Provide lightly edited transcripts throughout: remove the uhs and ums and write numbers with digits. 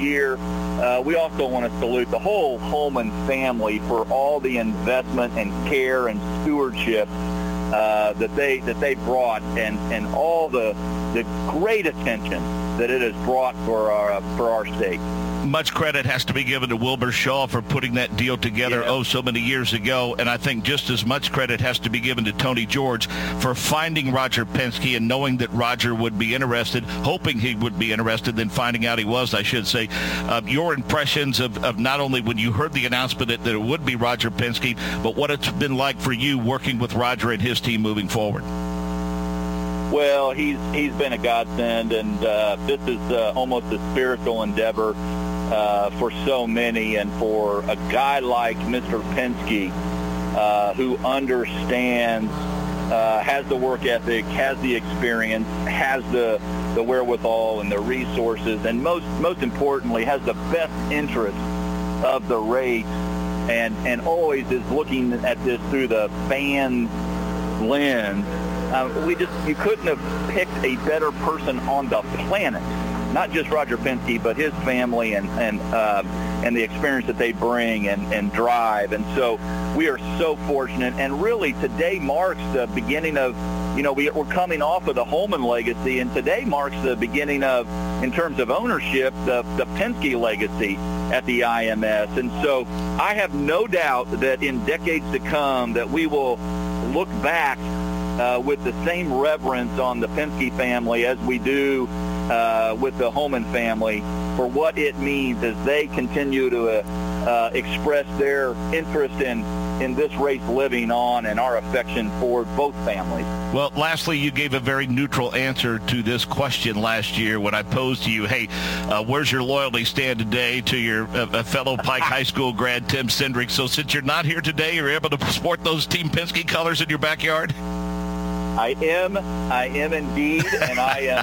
year. We also want to salute the whole Holman family for all the investment and care and stewardship that they brought, and all the great attention that it has brought for our state. Much credit has to be given to Wilbur Shaw for putting that deal together so many years ago, and I think just as much credit has to be given to Tony George for finding Roger Penske and knowing that Roger would be interested, hoping he would be interested, then finding out he was, I should say. Your impressions of not only when you heard the announcement that it would be Roger Penske, but what it's been like for you working with Roger and his team moving forward. Well, he's been a godsend, and this is almost a spiritual endeavor for so many, and for a guy like Mr. Penske, who understands, has the work ethic, has the experience, has the wherewithal and the resources, and most importantly, has the best interest of the race, and always is looking at this through the fan lens. You couldn't have picked a better person on the planet, not just Roger Penske, but his family and the experience that they bring and drive. And so we are so fortunate. And really today marks the beginning of, we're coming off of the Holman legacy, and today marks the beginning of, in terms of ownership, the Penske legacy at the IMS. And so I have no doubt that in decades to come that we will look back with the same reverence on the Penske family as we do with the Holman family for what it means as they continue to express their interest in this race living on, and our affection for both families. Well, lastly, you gave a very neutral answer to this question last year when I posed to you, hey, where's your loyalty stand today to your fellow Pike High School grad, Tim Cindric? So since you're not here today, you're able to sport those Team Penske colors in your backyard? I am indeed, and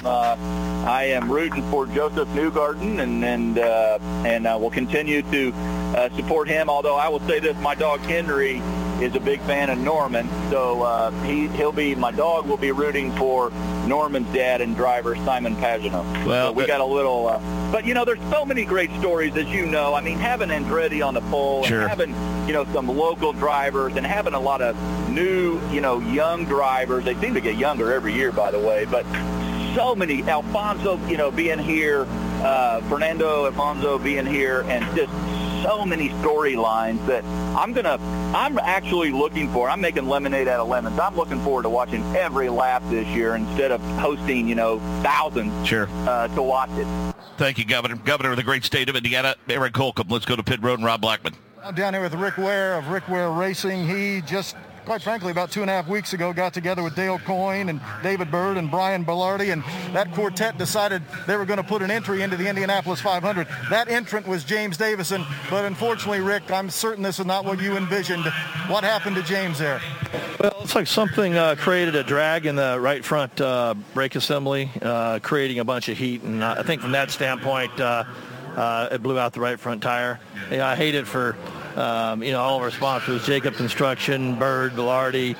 I am rooting for Joseph Newgarden, and will continue to support him. Although I will say this, my dog Henry is a big fan of Norman, so my dog will be rooting for Norman's dad and driver Simon Pagenaud. Well, so we got a little, but there's so many great stories, as you know. I mean, having Andretti on the pole, sure, and having some local drivers, and having a lot of new young drivers. They seem to get younger every year, by the way, but so many, Alfonso being here, Fernando Alfonso being here, and just so many storylines that I'm actually looking for. I'm making lemonade out of lemons. I'm looking forward to watching every lap this year instead of hosting, thousands sure, to watch it. Thank you, Governor. Governor of the great state of Indiana, Eric Holcomb. Let's go to pit road and Rob Blackman. I'm down here with Rick Ware of Rick Ware Racing. He just, quite frankly, about 2.5 weeks ago, got together with Dale Coyne and David Bird and Brian Bellardi, and that quartet decided they were going to put an entry into the Indianapolis 500. That entrant was James Davison, but unfortunately, Rick, I'm certain this is not what you envisioned. What happened to James there? Well, it's like something created a drag in the right front brake assembly, creating a bunch of heat, and I think from that standpoint, it blew out the right front tire. I hate it for all of our sponsors, Jacob Construction, Bird, Bellardi.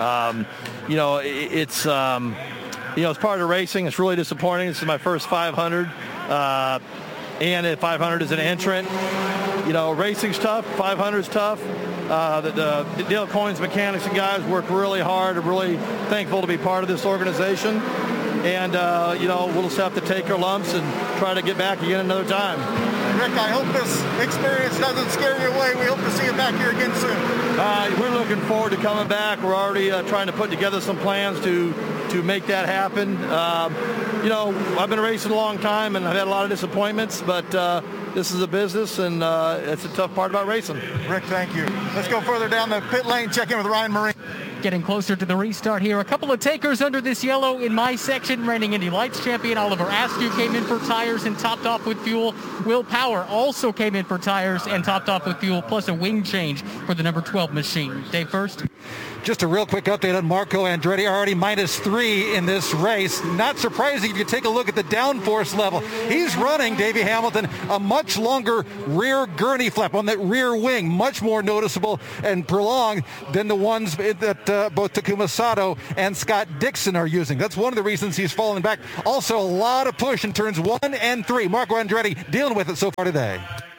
It's part of racing. It's really disappointing. This is my first 500, and if 500 is an entrant, racing's tough. 500 is tough. The Dale Coyne's mechanics and guys work really hard. I'm really thankful to be part of this organization. And, we'll just have to take our lumps and try to get back again another time. Rick, I hope this experience doesn't scare you away. We hope to see you back here again soon. We're looking forward to coming back. We're already trying to put together some plans to make that happen. I've been racing a long time, and I've had a lot of disappointments, but this is a business, and it's a tough part about racing. Rick, thank you. Let's go further down the pit lane, check in with Ryan Marine. Getting closer to the restart here. A couple of takers under this yellow in my section. Reigning Indy Lights champion Oliver Askew came in for tires and topped off with fuel. Will Power also came in for tires and topped off with fuel, plus a wing change for the number 12 machine. Dave first. Just a real quick update on Marco Andretti, already -3 in this race. Not surprising if you take a look at the downforce level. He's running, Davey Hamilton, a much longer rear gurney flap on that rear wing, much more noticeable and prolonged than the ones that both Takuma Sato and Scott Dixon are using. That's one of the reasons he's falling back. Also, a lot of push in turns 1 and 3. Marco Andretti dealing with it so far today.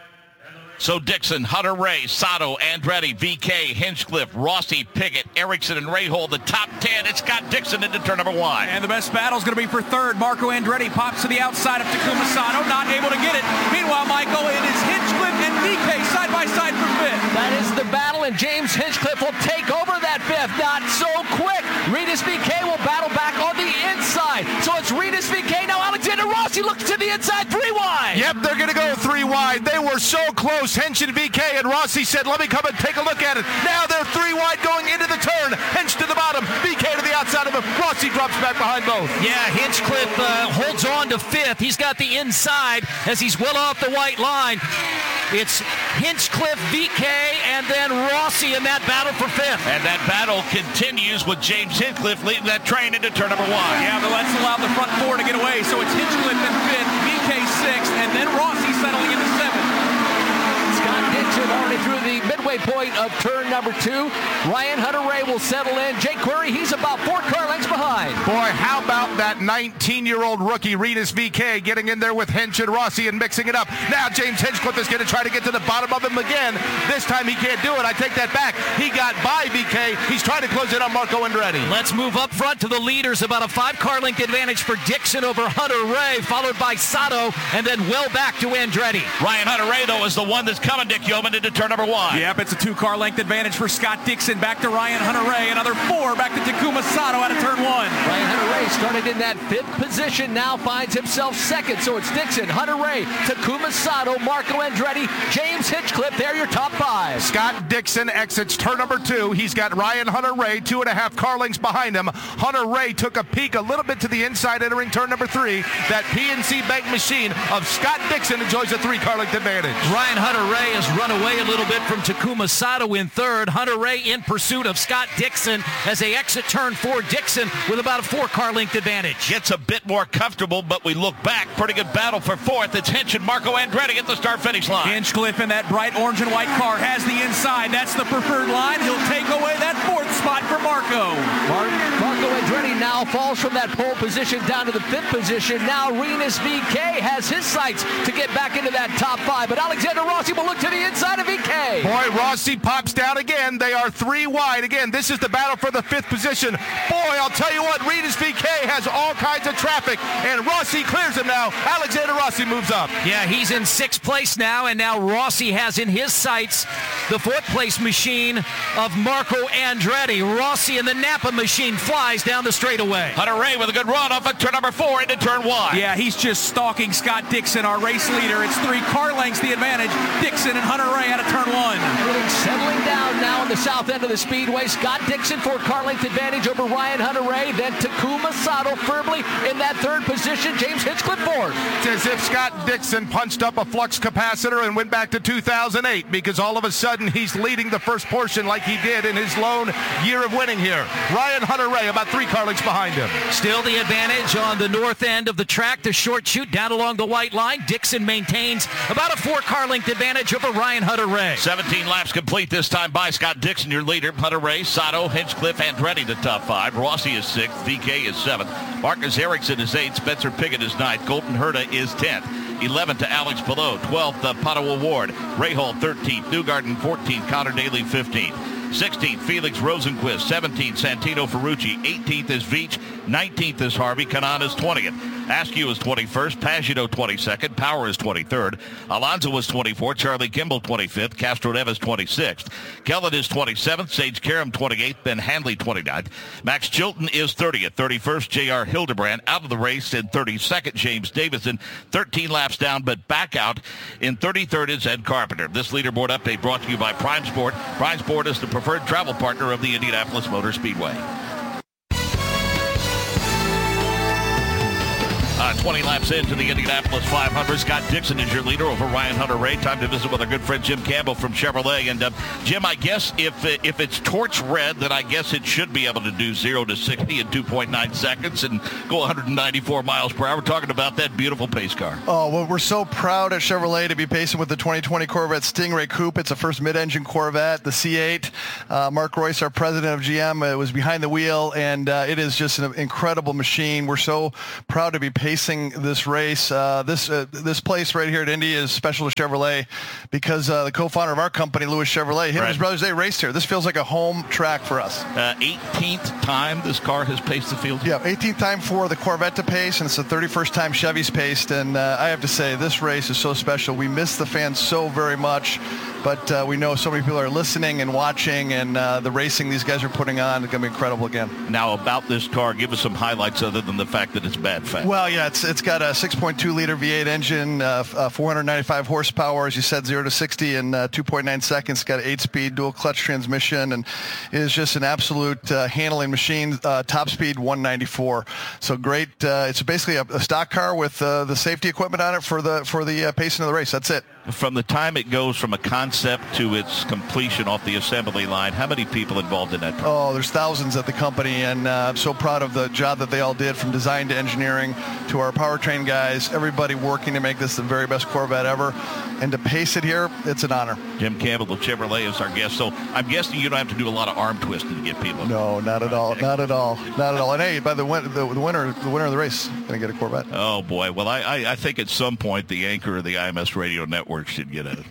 So Dixon, Hunter Ray, Sato, Andretti, VK, Hinchcliffe, Rossi, Piggott, Erickson, and Rahal, the top 10. It's Scott Dixon into turn number 1. And the best battle is going to be for third. Marco Andretti pops to the outside of Takuma Sato, not able to get it. Meanwhile, Michael, it is Hinchcliffe and VK side by side for fifth. That is the battle, and James Hinchcliffe will take over that fifth. Not so quick. Rinus VeeKay will battle back on the inside. So it's Rinus VeeKay. Now Alexander Rossi looks to the inside, 3 wide. Yep, they're going to go 3 wide. They were so close. Hinch and VeeKay, and Rossi said, let me come and take a look at it. Now they're 3 wide going into the turn. Hinch to the bottom, VeeKay to the outside of him. Rossi drops back behind both. Yeah, Hinchcliffe holds on to fifth. He's got the inside as he's well off the white line. It's Hinchcliffe, VeeKay, and then Rossi in that battle for fifth. And that battle continues with James Hinchcliffe leading that train into turn number 1. Yeah, but let's allow the front 4 to get away. So it's Hinchcliffe in fifth, VeeKay sixth, and then Rossi settling into seventh. Scott Dixon already through the midway point of turn number 2. Ryan Hunter-Reay will settle in. Jake Query, he's about 4 car lengths behind. Boy, how about that 19-year-old rookie, Rinus VeeKay, getting in there with Hinch and Rossi and mixing it up. Now James Hinchcliffe is going to try to get to the bottom of him again. This time he can't do it. I take that back. He got by VeeKay. He's trying to close in on Marco Andretti. Let's move up front to the leaders. About a 5 car length advantage for Dixon over Hunter-Reay, followed by Sato, and then well back to Andretti. Ryan Hunter-Reay, though, is the one that's coming, Dick Yeoman, into turn number 1. Yep, it's a 2 car length advantage for Scott Dixon. Back to Ryan Hunter-Reay. Another 4 back to Takuma Sato out of turn 1. Ryan Hunter-Reay started in that 5th position, now finds himself 2nd. So it's Dixon, Hunter-Reay, Takuma Sato, Marco Andretti, James Hinchcliffe. They're your top 5. Scott Dixon exits turn number 2. He's got Ryan Hunter-Reay 2.5 car lengths behind him. Hunter-Reay took a peek a little bit to the inside entering turn number 3. That PNC Bank machine of Scott Dixon enjoys a 3 car length advantage. Ryan Hunter-Reay has run away a little bit from Takuma Sato in 3rd. Hunter-Reay in pursuit of Scott Dixon as they exit turn 4. Dixon with about a 4 car length advantage. Gets a bit more comfortable, but we look back. Pretty good battle for 4th. It's Hinch and Marco Andretti at the start-finish line. Hinchcliffe in that bright orange and white car has the inside. That's the preferred line. He'll take away that 4th spot for Marco. Marco Andretti now falls from that pole position down to the 5th position. Now Rinus VeeKay has his sights to get back into that top 5, but Alexander Rossi will look to the inside of VeeKay. Boy, Rossi pops down again. They are 3 wide. Again, this is the battle for the 5th position. Boy, I'll tell you what, Rinus VeeKay has all kinds of traffic, and Rossi clears him now. Alexander Rossi moves up. Yeah, he's in 6th place now, and now Rossi has in his sights the 4th place machine of Marco Andretti. Rossi in the Napa machine flies down the straightaway. Hunter-Reay with a good run off at turn number 4 into turn 1. Yeah, he's just stalking Scott Dixon, our race leader. It's 3 car lengths the advantage. Dixon and Hunter-Reay out of turn 1. Everything settling down now on the south end of the speedway. Scott Dixon 4 car length advantage over Ryan Hunter-Reay. Then Takuma Sato firmly in that 3rd position. James Hinchcliffe 4th. It's as if Scott Dixon punched up a flux capacitor and went back to 2008, because all of a sudden he's leading the first portion like he did in his lone year of winning here. Ryan Hunter-Reay about 3 car lengths behind him. Still the advantage on the north end of the track. The short chute down along the white line. Dixon maintains about a 4 car length advantage over Ryan Hunter-Reay. 17 laps complete this time by Scott Dixon, your leader. Hunter-Reay, Sato, Hinchcliffe, Andretti the top 5. Rossi is 6th. VeeKay is 7th. Marcus Erickson is 8th. Spencer Piggott is 9th. Colton Herta is 10th. 11th to Alex Palou. 12th to Pato Award. Rahal 13th. Newgarden 14th. Connor Daly 15th. 16th, Felix Rosenquist. 17th, Santino Ferrucci. 18th is Veach. 19th is Harvey. Kanaan is 20th. Askew is 21st. Pagino 22nd. Power is 23rd. Alonso was 24th. Charlie Kimball 25th. Castro Neves 26th. Kellen is 27th. Sage Karam 28th. Ben Handley 29th. Max Chilton is 30th. 31st, J.R. Hildebrand out of the race. In 32nd, James Davison. 13 laps down, but back out. In 33rd is Ed Carpenter. This leaderboard update brought to you by Prime Sport. Prime Sport is the preferred travel partner of the Indianapolis Motor Speedway. About 20 laps into the Indianapolis 500. Scott Dixon is your leader over Ryan Hunter-Reay. Time to visit with our good friend Jim Campbell from Chevrolet. And Jim, I guess if it's torch red, then I guess it should be able to do 0 to 60 in 2.9 seconds and go 194 miles per hour. We're talking about that beautiful pace car. Oh, well, we're so proud at Chevrolet to be pacing with the 2020 Corvette Stingray Coupe. It's a first mid-engine Corvette, the C8. Mark Royce, our president of GM, was behind the wheel, and it is just an incredible machine. We're so proud to be pacing this race. This place right here at Indy is special to Chevrolet because the co-founder of our company, Louis Chevrolet, him and his brothers, they raced here. This feels like a home track for us. 18th time this car has paced the field? Yeah, 18th time for the Corvette to pace, and it's the 31st time Chevy's paced. And I have to say, this race is so special. We miss the fans so very much, but we know so many people are listening and watching, and the racing these guys are putting on is going to be incredible again. Now, about this car, give us some highlights other than the fact that it's bad fat. Well, yeah, it's got a 6.2-liter V8 engine, 495 horsepower, as you said, 0 to 60 in 2.9 seconds. It's got an 8-speed dual-clutch transmission, and it is just an absolute handling machine. Top speed 194. So great. It's basically a stock car with the safety equipment on it for the pacing of the race. That's it. From the time it goes from a concept to its completion off the assembly line, how many people involved in that car? Oh, there's thousands at the company, and I'm so proud of the job that they all did, from design to engineering to our powertrain guys, everybody working to make this the very best Corvette ever. And to pace it here, it's an honor. Jim Campbell of Chevrolet is our guest. So I'm guessing you don't have to do a lot of arm twisting to get people. No, not at all. Not at all. Not at all. And hey, by the winner of the race, going to get a Corvette. Oh, boy. Well, I think at some point the anchor of the IMS radio network should get a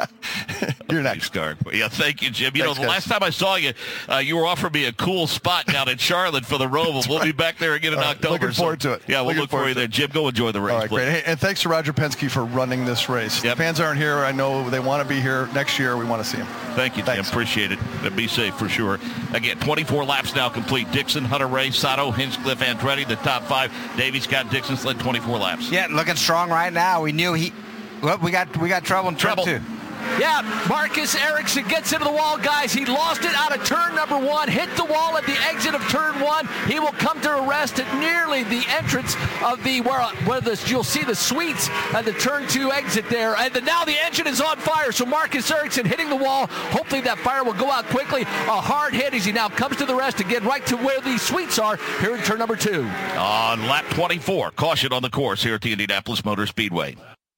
You're next. Car. Yeah, thank you, Jim. Thanks, the last time I saw you, you were offering me a cool spot down in Charlotte for the Roval. We'll be back there again in October. Looking forward to it. Yeah, we'll look for you there. Jim, go enjoy the race. All right, great. Hey, and thanks to Roger Penske for running this race. Yep. The fans aren't here. I know they want to be here next year. We want to see them. Thank you, Jim. Thanks. Appreciate it. Be safe for sure. Again, 24 laps now complete. Dixon, Hunter-Reay, Sato, Hinchcliffe, Andretti, the top 5. Davey Scott Dixon's led 24 laps. Yeah, looking strong right now. We knew we got trouble in turn 2. Yeah, Marcus Ericsson gets into the wall, guys. He lost it out of turn number 1, hit the wall at the exit of turn 1. He will come to a rest at nearly the entrance of you'll see the suites at the turn 2 exit there. And now the engine is on fire, so Marcus Ericsson hitting the wall. Hopefully that fire will go out quickly. A hard hit as he now comes to the rest again, right to where the suites are here in turn number 2. On lap 24, caution on the course here at the Indianapolis Motor Speedway.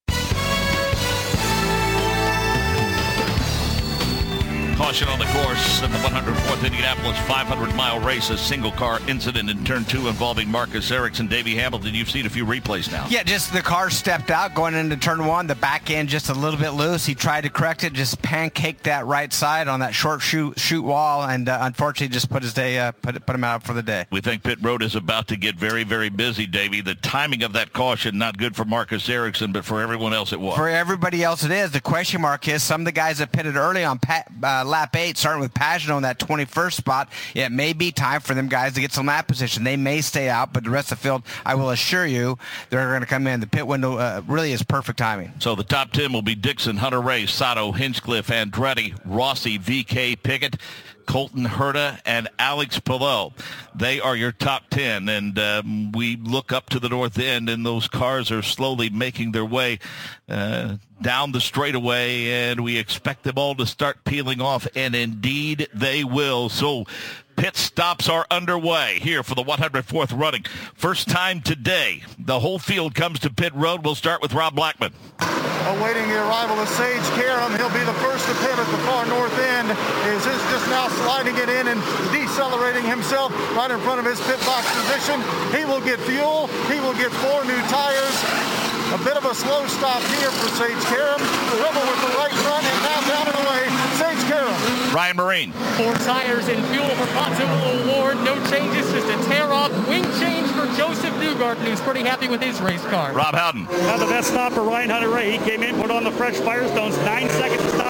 Caution on the course in the 104th Indianapolis 500-mile race, a single-car incident in Turn 2 involving Marcus Ericsson. Davey Hamilton, you've seen a few replays now. Yeah, just the car stepped out going into Turn 1. The back end just a little bit loose. He tried to correct it, just pancaked that right side on that short chute wall, and unfortunately just put him out for the day. We think pit road is about to get very, very busy, Davey. The timing of that caution, not good for Marcus Ericsson, but for everyone else it was. For everybody else it is. The question mark is some of the guys that pitted early on lap 8, starting with Pagenaud in that 21st spot, it may be time for them guys to get some lap position. They may stay out, but the rest of the field, I will assure you, they're going to come in. The pit window really is perfect timing. So the top 10 will be Dixon, Hunter-Reay, Sato, Hinchcliffe, Andretti, Rossi, VK, Pickett, Colton Herta, and Alex Palou. They are your top 10, and we look up to the north end, and those cars are slowly making their way down the straightaway, and we expect them all to start peeling off, and indeed they will. So pit stops are underway here for the 104th running. First time today, the whole field comes to pit road. We'll start with Rob Blackman. Awaiting the arrival of Sage Karam. He'll be the first to pit at the far north end. Is just now sliding it in and decelerating himself right in front of his pit box position. He will get fuel. He will get 4 new tires. A bit of a slow stop here for Sage Karam. Rebel with the right front and now down and away. Sage Karam. Ryan Marine. 4 tires and fuel for Ponzo Award. No changes, just a tear-off wing change for Joseph Newgarden, who's pretty happy with his race car. Rob Howden. Now the best stop for Ryan Hunter-Reay. He came in, put on the fresh Firestones, 9 seconds to stop.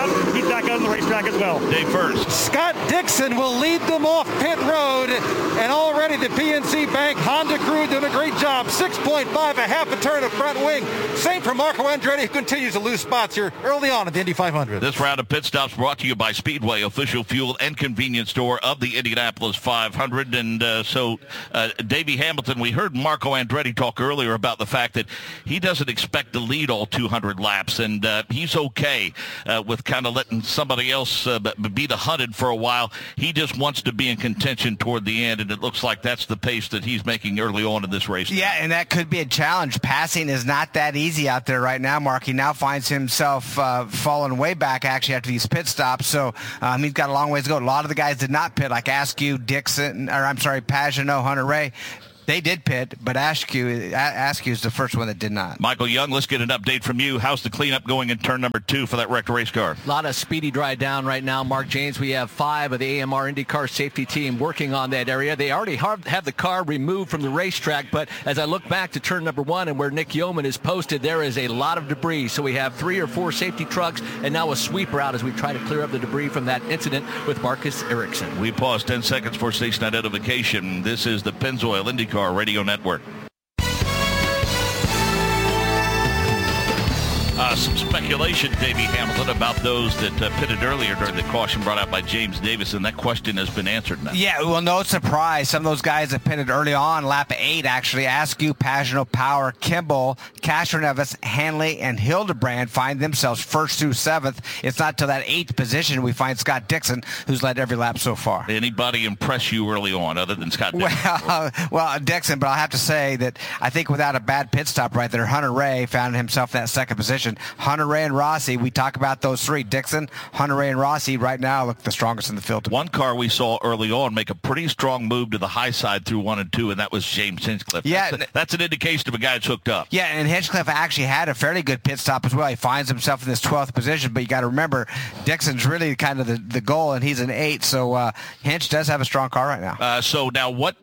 out. He's back on the racetrack as well. Dave first. Scott Dixon will lead them off pit road, and already the PNC Bank Honda crew doing a great job. 6.5, a half a turn of front wing. Same for Marco Andretti, who continues to lose spots here early on at the Indy 500. This round of pit stops brought to you by Speedway, official fuel and convenience store of the Indianapolis 500. And Davey Hamilton, we heard Marco Andretti talk earlier about the fact that he doesn't expect to lead all 200 laps, and he's okay with kind of letting somebody else be the hunted for a while. He just wants to be in contention toward the end, and it looks like that's the pace that he's making early on in this race. Yeah, and that could be a challenge. Passing is not that easy out there right now, Mark. He now finds himself falling way back, actually, after these pit stops, so he's got a long ways to go. A lot of the guys did not pit, like Askew, Pagenaud, Hunter-Reay. They did pit, but Askew is the first one that did not. Michael Young, let's get an update from you. How's the cleanup going in turn number 2 for that wrecked race car? A lot of speedy dry down right now, Mark James. We have 5 of the AMR IndyCar safety team working on that area. They already have the car removed from the racetrack, but as I look back to turn number 1 and where Nick Yeoman is posted, there is a lot of debris. So we have 3 or 4 safety trucks and now a sweeper out as we try to clear up the debris from that incident with Marcus Ericsson. We pause 10 seconds for station identification. This is the Pennzoil IndyCar Radio Network. Some speculation, Davey Hamilton, about those that pitted earlier during the caution brought out by James Davis, and that question has been answered now. Yeah, well, no surprise. Some of those guys that pitted early on, lap 8 actually, Askew, Pagenaud, Power, Kimball, Castroneves, Hanley, and Hildebrand find themselves 1st through 7th. It's not till that 8th position we find Scott Dixon, who's led every lap so far. Anybody impress you early on other than Scott Dixon? Well, Dixon, but I'll have to say that I think without a bad pit stop right there, Hunter-Reay found himself in that 2nd position. Hunter-Reay and Rossi, we talk about those 3. Dixon, Hunter-Reay, and Rossi right now look the strongest in the field. One car we saw early on make a pretty strong move to the high side through 1 and 2, and that was James Hinchcliffe. Yeah, that's an indication of a guy that's hooked up. Yeah, and Hinchcliffe actually had a fairly good pit stop as well. He finds himself in this 12th position, but you got to remember, Dixon's really kind of the goal, and he's an 8, so Hinch does have a strong car right now. So now what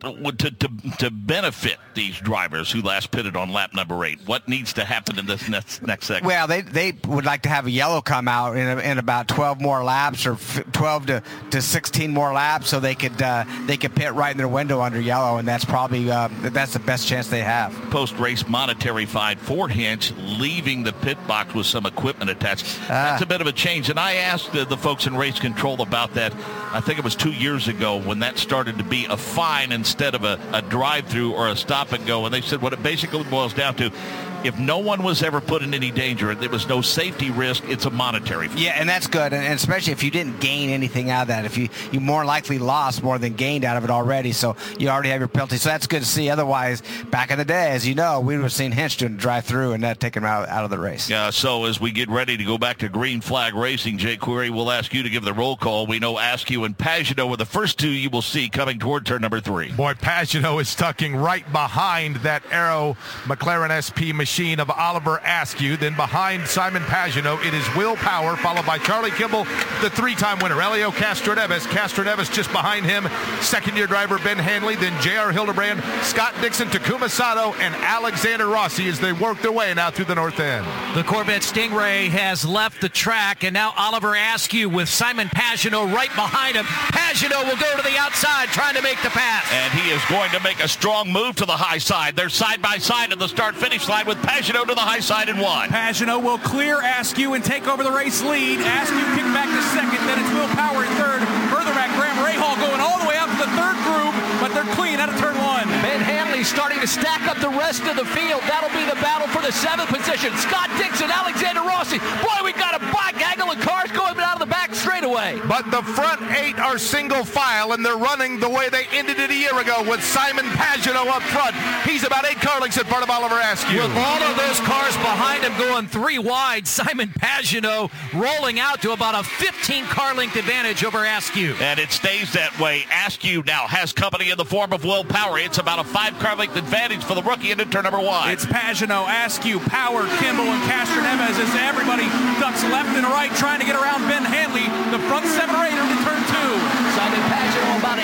to benefit these drivers who last pitted on lap number 8, what needs to happen in this next segment? Well, they would like to have a yellow come out in about 12 more laps, or 12 to 16 more laps, so they could pit right in their window under yellow, and that's probably that's the best chance they have. Post-race monetary fine for Hinch, leaving the pit box with some equipment attached. That's a bit of a change, and I asked the folks in race control about that. I think it was 2 years ago when that started to be a fine instead of a drive-through or a stop-and-go, and they said what it basically boils down to, if no one was ever put in any danger, there was no safety risk, it's a monetary fee. Yeah, and that's good, and especially if you didn't gain anything out of that. If you more likely lost more than gained out of it already, so you already have your penalty. So that's good to see. Otherwise, back in the day, as you know, we would have seen Hinch doing a drive-through and that taking him out of the race. Yeah, so as we get ready to go back to green flag racing, Jay Query, we'll ask you to give the roll call. We know Askew and Pagenaud were the first 2 you will see coming toward turn number 3. Boy, Pagenaud is tucking right behind that Aero McLaren SP machine of Oliver Askew. Then behind Simon Pagenaud, it is Will Power, followed by Charlie Kimball, the 3-time winner. Elio Castroneves just behind him. Second-year driver Ben Hanley, then J.R. Hildebrand, Scott Dixon, Takuma Sato, and Alexander Rossi as they work their way now through the north end. The Corvette Stingray has left the track, and now Oliver Askew with Simon Pagenaud right behind him. Pagenaud will go to the outside trying to make the pass. And he is going to make a strong move to the high side. They're side by side at the start-finish line with Pagenaud to the high side in 1. Pagenaud will clear Askew and take over the race lead. Askew kicked back to 2nd, then it's Will Power in 3rd. Further back, Graham Rahal going all the way up to the 3rd group, but they're clean out of turn 1. Ben Hanley starting to stack up the rest of the field. That'll be the battle for the 7th position. Scott Dixon, Alexander Rossi. Boy, we got a gaggle of cars going out of the back straightaway. But the front 8 are single file, and they're running the way they ended it a year ago with Simon Pagenaud up front. He's about 8 car lengths in front of Oliver Askew. With all of those cars behind him going 3 wide, Simon Pagenaud rolling out to about a 15 car length advantage over Askew. And it stays that way. Askew now has company in the form of Will Power. It's about a 5 car length advantage for the rookie into turn number 1. It's Pagenaud, Askew, Power, Kimball, and Castroneves as everybody ducks left and right trying to get around Ben Hanley. The front 7 or 8 are in turn 2. Simon Pagenaud about an 8 car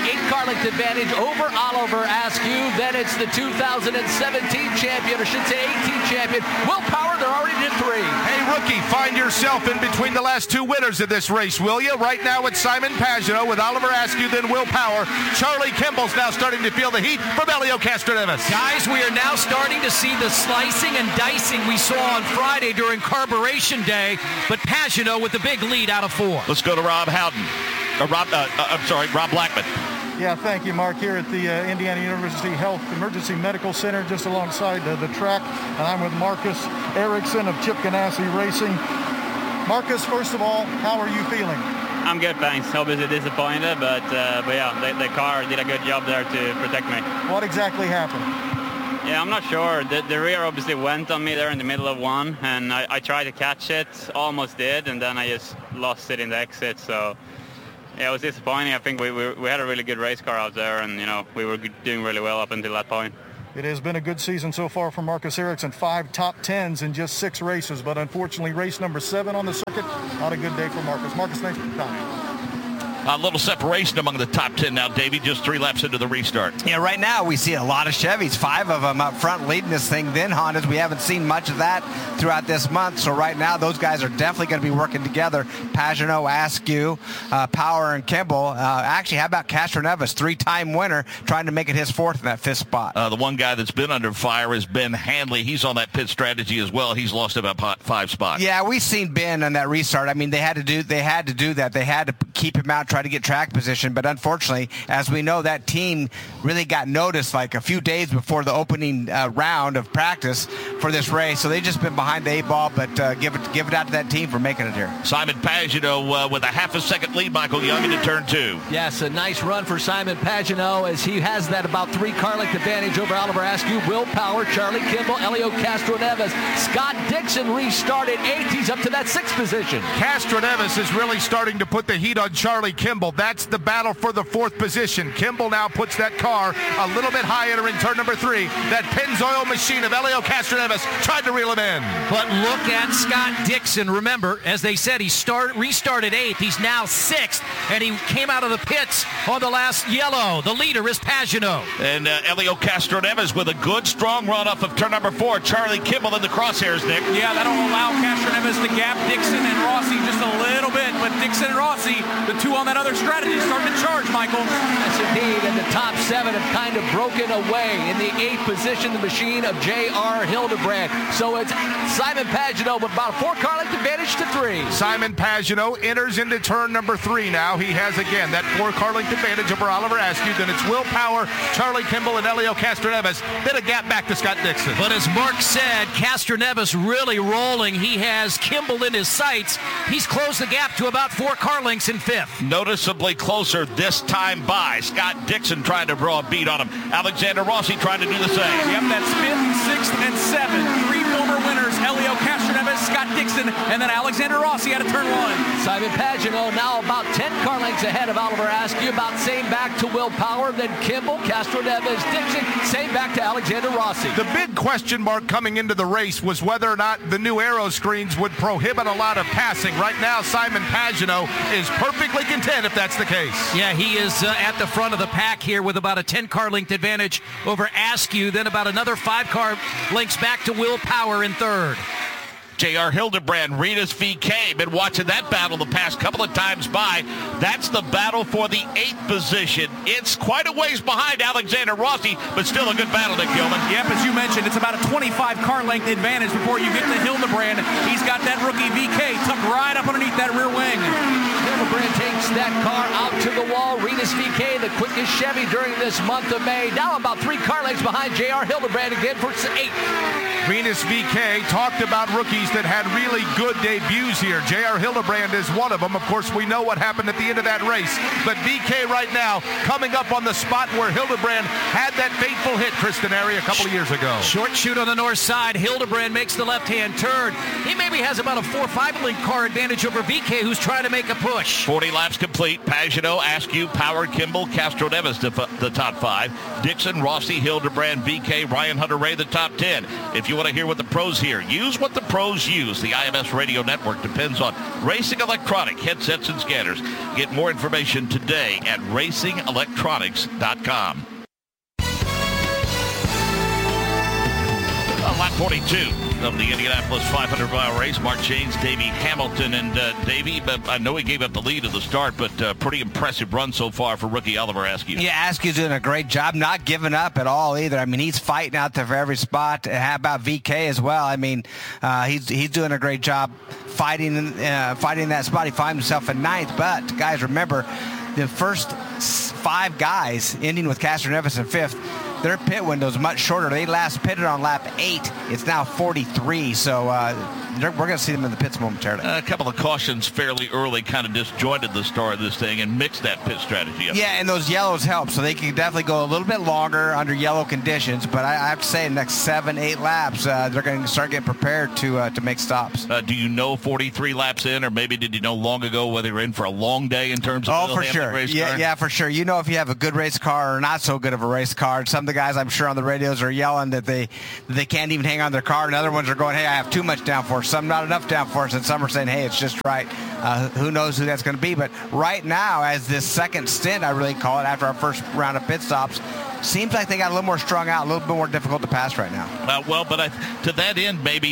length advantage over Oliver Askew. Then it's the 2017 champion, or should say 18 champion, Will Power. They're already to 3. Hey, rookie, find yourself in between the last 2 winners of this race, will you? Right now it's Simon Pagenaud with Oliver Askew, then Will Power. Charlie Kimball's now starting to feel the heat from Helio Castroneves. Guys, we are now starting to see the slicing and dicing we saw on Friday during Carburation Day, but Pagenaud with the big lead out of 4. Let's go to Rob Howden. Rob Blackman. Yeah, thank you, Mark. Here at the Indiana University Health Emergency Medical Center, just alongside the track, and I'm with Marcus Ericsson of Chip Ganassi Racing. Marcus, first of all, how are you feeling? I'm good, thanks. Obviously disappointed, but yeah, the car did a good job there to protect me. What exactly happened? Yeah, I'm not sure. The rear obviously went on me there in the middle of one, and I tried to catch it, almost did, and then I just lost it in the exit. So yeah, it was disappointing. I think we had a really good race car out there, and we were doing really well up until that point. It has been a good season so far for Marcus Ericsson. 5 top 10s in just 6 races, but unfortunately race number 7 on the circuit, not a good day for Marcus. Marcus, thanks for your time. A little separation among the top 10 now, Davey, just 3 laps into the restart. Yeah, right now we see a lot of Chevys, 5 of them up front leading this thing, then Hondas. We haven't seen much of that throughout this month, so right now those guys are definitely going to be working together. Pagenaud, Askew, Power, and Kimball. Actually, how about Castroneves, 3-time winner, trying to make it his 4th in that 5th spot. The one guy that's been under fire is Ben Handley. He's on that pit strategy as well. He's lost about 5 spots. Yeah, we've seen Ben on that restart. I mean, they had to do that. They had to keep him out, try to get track position, but unfortunately, as we know, that team really got noticed like a few days before the opening round of practice for this race, so they've just been behind the 8 ball, but give it out to that team for making it here. Simon Pagenaud with a half a second lead, Michael Young, into turn 2. Yes, a nice run for Simon Pagenaud as he has that about 3 car length advantage over Oliver Askew, Will Power, Charlie Kimball, Helio Castroneves. Scott Dixon restarted 8th. He's up to that 6th position. Castroneves is really starting to put the heat on Charlie Kimball. That's the battle for the 4th position. Kimball now puts that car a little bit higher in turn number 3. That Pennzoil machine of Helio Castroneves tried to reel him in. But look at Scott Dixon. Remember, as they said, he restarted 8th. He's now 6th, and he came out of the pits on the last yellow. The leader is Pagenaud. And Helio Castroneves with a good, strong run off of turn number 4. Charlie Kimball in the crosshairs, Nick. Yeah, that'll allow Castroneves to gap Dixon and Rossi just a little bit, but Dixon and Rossi, the 2 on that other strategy, starting to charge, Michael. Yes, indeed, and the top 7 have kind of broken away. In the 8th position, the machine of J.R. Hildebrand. So it's Simon Pagenaud with about a 4 car length advantage to 3. Simon Pagenaud enters into turn number 3 now. He has, again, that 4 car length advantage over Oliver Askew. Then it's Will Power, Charlie Kimball, and Helio Castroneves. Then a gap back to Scott Dixon. But as Mark said, Castroneves really rolling. He has Kimball in his sights. He's closed the gap to about 4 car lengths in 5th. Noticeably closer this time by. Scott Dixon trying to draw a beat on him. Alexander Rossi trying to do the same. Yep, that's 5th, 6th, and 7th. 3 former winners, Helio Castroneves, Scott Dixon, and then Alexander Rossi out of turn 1. Simon Pagenaud now about 10 car lengths ahead of Oliver Askew, about same back to Will Power, then Kimball, Castroneves, Dixon, same back to Alexander Rossi. The big question mark coming into the race was whether or not the new aero screens would prohibit a lot of passing. Right now, Simon Pagenaud is perfectly content if that's the case. Yeah, he is at the front of the pack here with about a 10 car length advantage over Askew, then about another 5 car lengths back to Will Power in 3rd. J.R. Hildebrand, Rinus VeeKay. Been watching that battle the past couple of times by. That's the battle for the 8th position. It's quite a ways behind Alexander Rossi, but still a good battle, Nick Gilman. Yep, as you mentioned, it's about a 25 car length advantage before you get to Hildebrand. He's got that rookie VeeKay tucked right up underneath that rear wing. Hildebrand takes that car out to the wall. Rinus VeeKay, the quickest Chevy during this month of May. Now about 3 car lengths behind J.R. Hildebrand again for 8th. Rinus VeeKay talked about rookies that had really good debuts here. J.R. Hildebrand is one of them. Of course, we know what happened at the end of that race. But VeeKay right now coming up on the spot where Hildebrand had that fateful hit, Kristen Airy, a couple of years ago. Short shoot on the north side. Hildebrand makes the left-hand turn. He maybe has about a 4-5 length car advantage over VeeKay, who's trying to make a push. 40 laps complete. Pagenaud, Askew, Power, Kimball, Castroneves the top 5. Dixon, Rossi, Hildebrand, VeeKay, Ryan Hunter-Reay the top 10. If you want to hear what the pros hear. Use what the pros use. The IMS Radio Network depends on Racing Electronic headsets and scanners. Get more information today at racingelectronics.com. Lap 42 of the Indianapolis 500-mile race. Mark Jaynes, Davey Hamilton, and Davey, I know he gave up the lead at the start, but pretty impressive run so far for rookie Oliver Askew. Yeah, Askew's doing a great job, not giving up at all either. I mean, he's fighting out there for every spot. How about VK as well? I mean, he's doing a great job fighting that spot. He found himself in 9th, but guys, remember, the first 5 guys, ending with Castor Nevis in 5th, their pit window is much shorter. They last pitted on lap 8. It's now 43, so we're going to see them in the pits momentarily. A couple of cautions fairly early kind of disjointed the start of this thing and mixed that pit strategy up. Yeah, and those yellows help, so they can definitely go a little bit longer under yellow conditions, but I have to say in the next 7-8 laps, they're going to start getting prepared to make stops. Do you know 43 laps in, or maybe did you know long ago whether you're in for a long day in terms of for sure. race Yeah, car? yeah, for sure. You know if you have a good race car or not so good of a race car. Some of the guys I'm sure on the radios are yelling that they can't even hang on their car, and other ones are going, hey, I have too much downforce, some not enough downforce, and some are saying, hey, it's just right. Who knows who that's going to be, but right now, as this second stint, I really call it, after our first round of pit stops, seems like they got a little more strung out, a little bit more difficult to pass right now. But to that end, maybe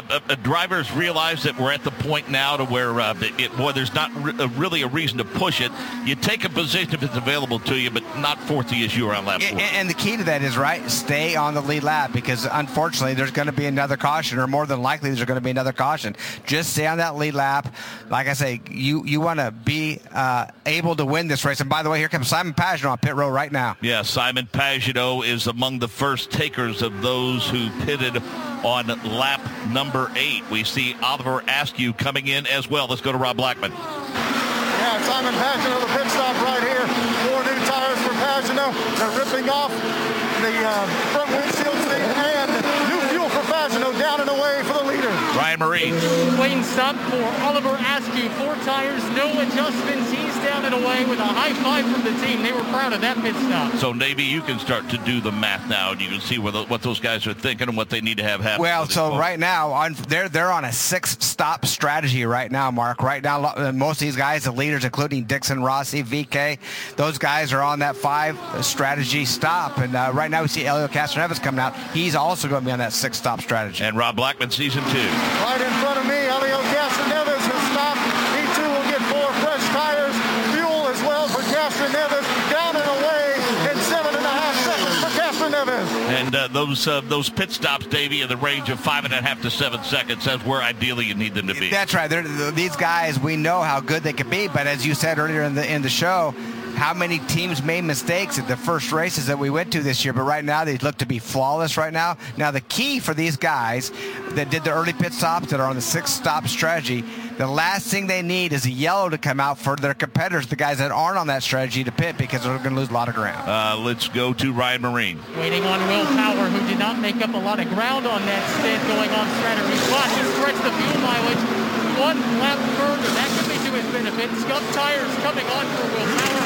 drivers realize that we're at the point now to where there's not really a reason to push it. You take a position if it's available to you, but not force the issue around lap 4. And the key to that is, right, stay on the lead lap, because unfortunately there's going to be another caution, or more than likely there's going to be another caution. Just stay on that lead lap. Like I say, you want to be able to win this race. And by the way, here comes Simon Pagenaud on pit row right now. Yeah, Simon Pagenaud is among the first takers of those who pitted on lap number 8. We see Oliver Askew coming in as well. Let's go to Rob Blackman. Yeah, Simon Pagenaud, the pit stop right here. 4 new tires for Pagenaud. They're ripping off the front windshield seat, and new fuel for Pagenaud, down and away for the leader. Ryan Marine. Lane stop for Oliver Askew. 4 tires, no adjustments. He's down and away with a high five from the team. They were proud of that pit stop. So, Navy, you can start to do the math now, and you can see what those guys are thinking and what they need to have happen. Well, so right now, they're on a 6-stop strategy right now, Mark. Right now, most of these guys, the leaders, including Dixon, Rossi, VK, those guys are on that 5 strategy stop. And right now we see Elio Castroneves coming out. He's also going to be on that 6-stop strategy. And Rob Blackman, season 2. Right in front of me, Elio Castroneves has stopped. He too will get 4 fresh tires. Fuel as well for Castroneves. Down and away in 7.5 seconds for Castroneves. And those pit stops, Davey, in the range of 5.5 to 7 seconds. That's where ideally you need them to be. That's right. These guys, we know how good they can be, but as you said earlier in the show, how many teams made mistakes at the first races that we went to this year, but right now they look to be flawless right now. Now the key for these guys that did the early pit stops, that are on the 6-stop strategy, the last thing they need is a yellow to come out for their competitors, the guys that aren't on that strategy, to pit, because they're going to lose a lot of ground. Let's go to Ryan Marine. Waiting on Will Power, who did not make up a lot of ground on that stint going on strategy. But he stretched the fuel mileage 1 lap further. That could be to his benefit. Scum tires coming on for Will Power.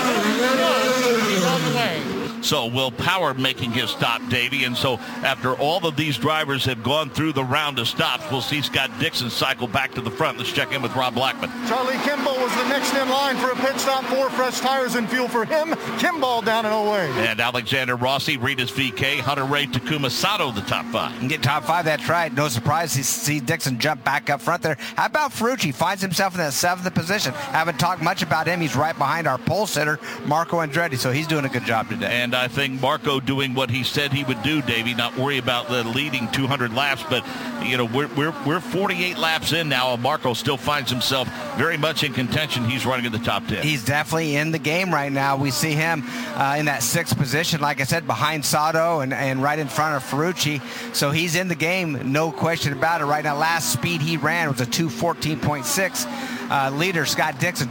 He's on the way. So Will Power making his stop, Davey. And so after all of these drivers have gone through the round of stops, we'll see Scott Dixon cycle back to the front. Let's check in with Rob Blackman. Charlie Kimball was the next in line for a pit stop. 4 fresh tires and fuel for him. Kimball down and away. And Alexander Rossi, Ritas VK, Hunter Ray, Takuma Sato, the top 5. You get top 5, that's right. No surprise to see Dixon jump back up front there. How about Ferrucci? Finds himself in that 7th position. Haven't talked much about him. He's right behind our pole sitter, Marco Andretti, so he's doing a good job today. And I think Marco doing what he said he would do, Davey, not worry about the leading 200 laps, but we're 48 laps in now, and Marco still finds himself very much in contention. He's running in the top 10. He's definitely in the game right now. We see him in that 6th position, like I said, behind Sato and right in front of Ferrucci. So he's in the game, no question about it right now. Last speed he ran was a 2:14.6. leader, Scott Dixon,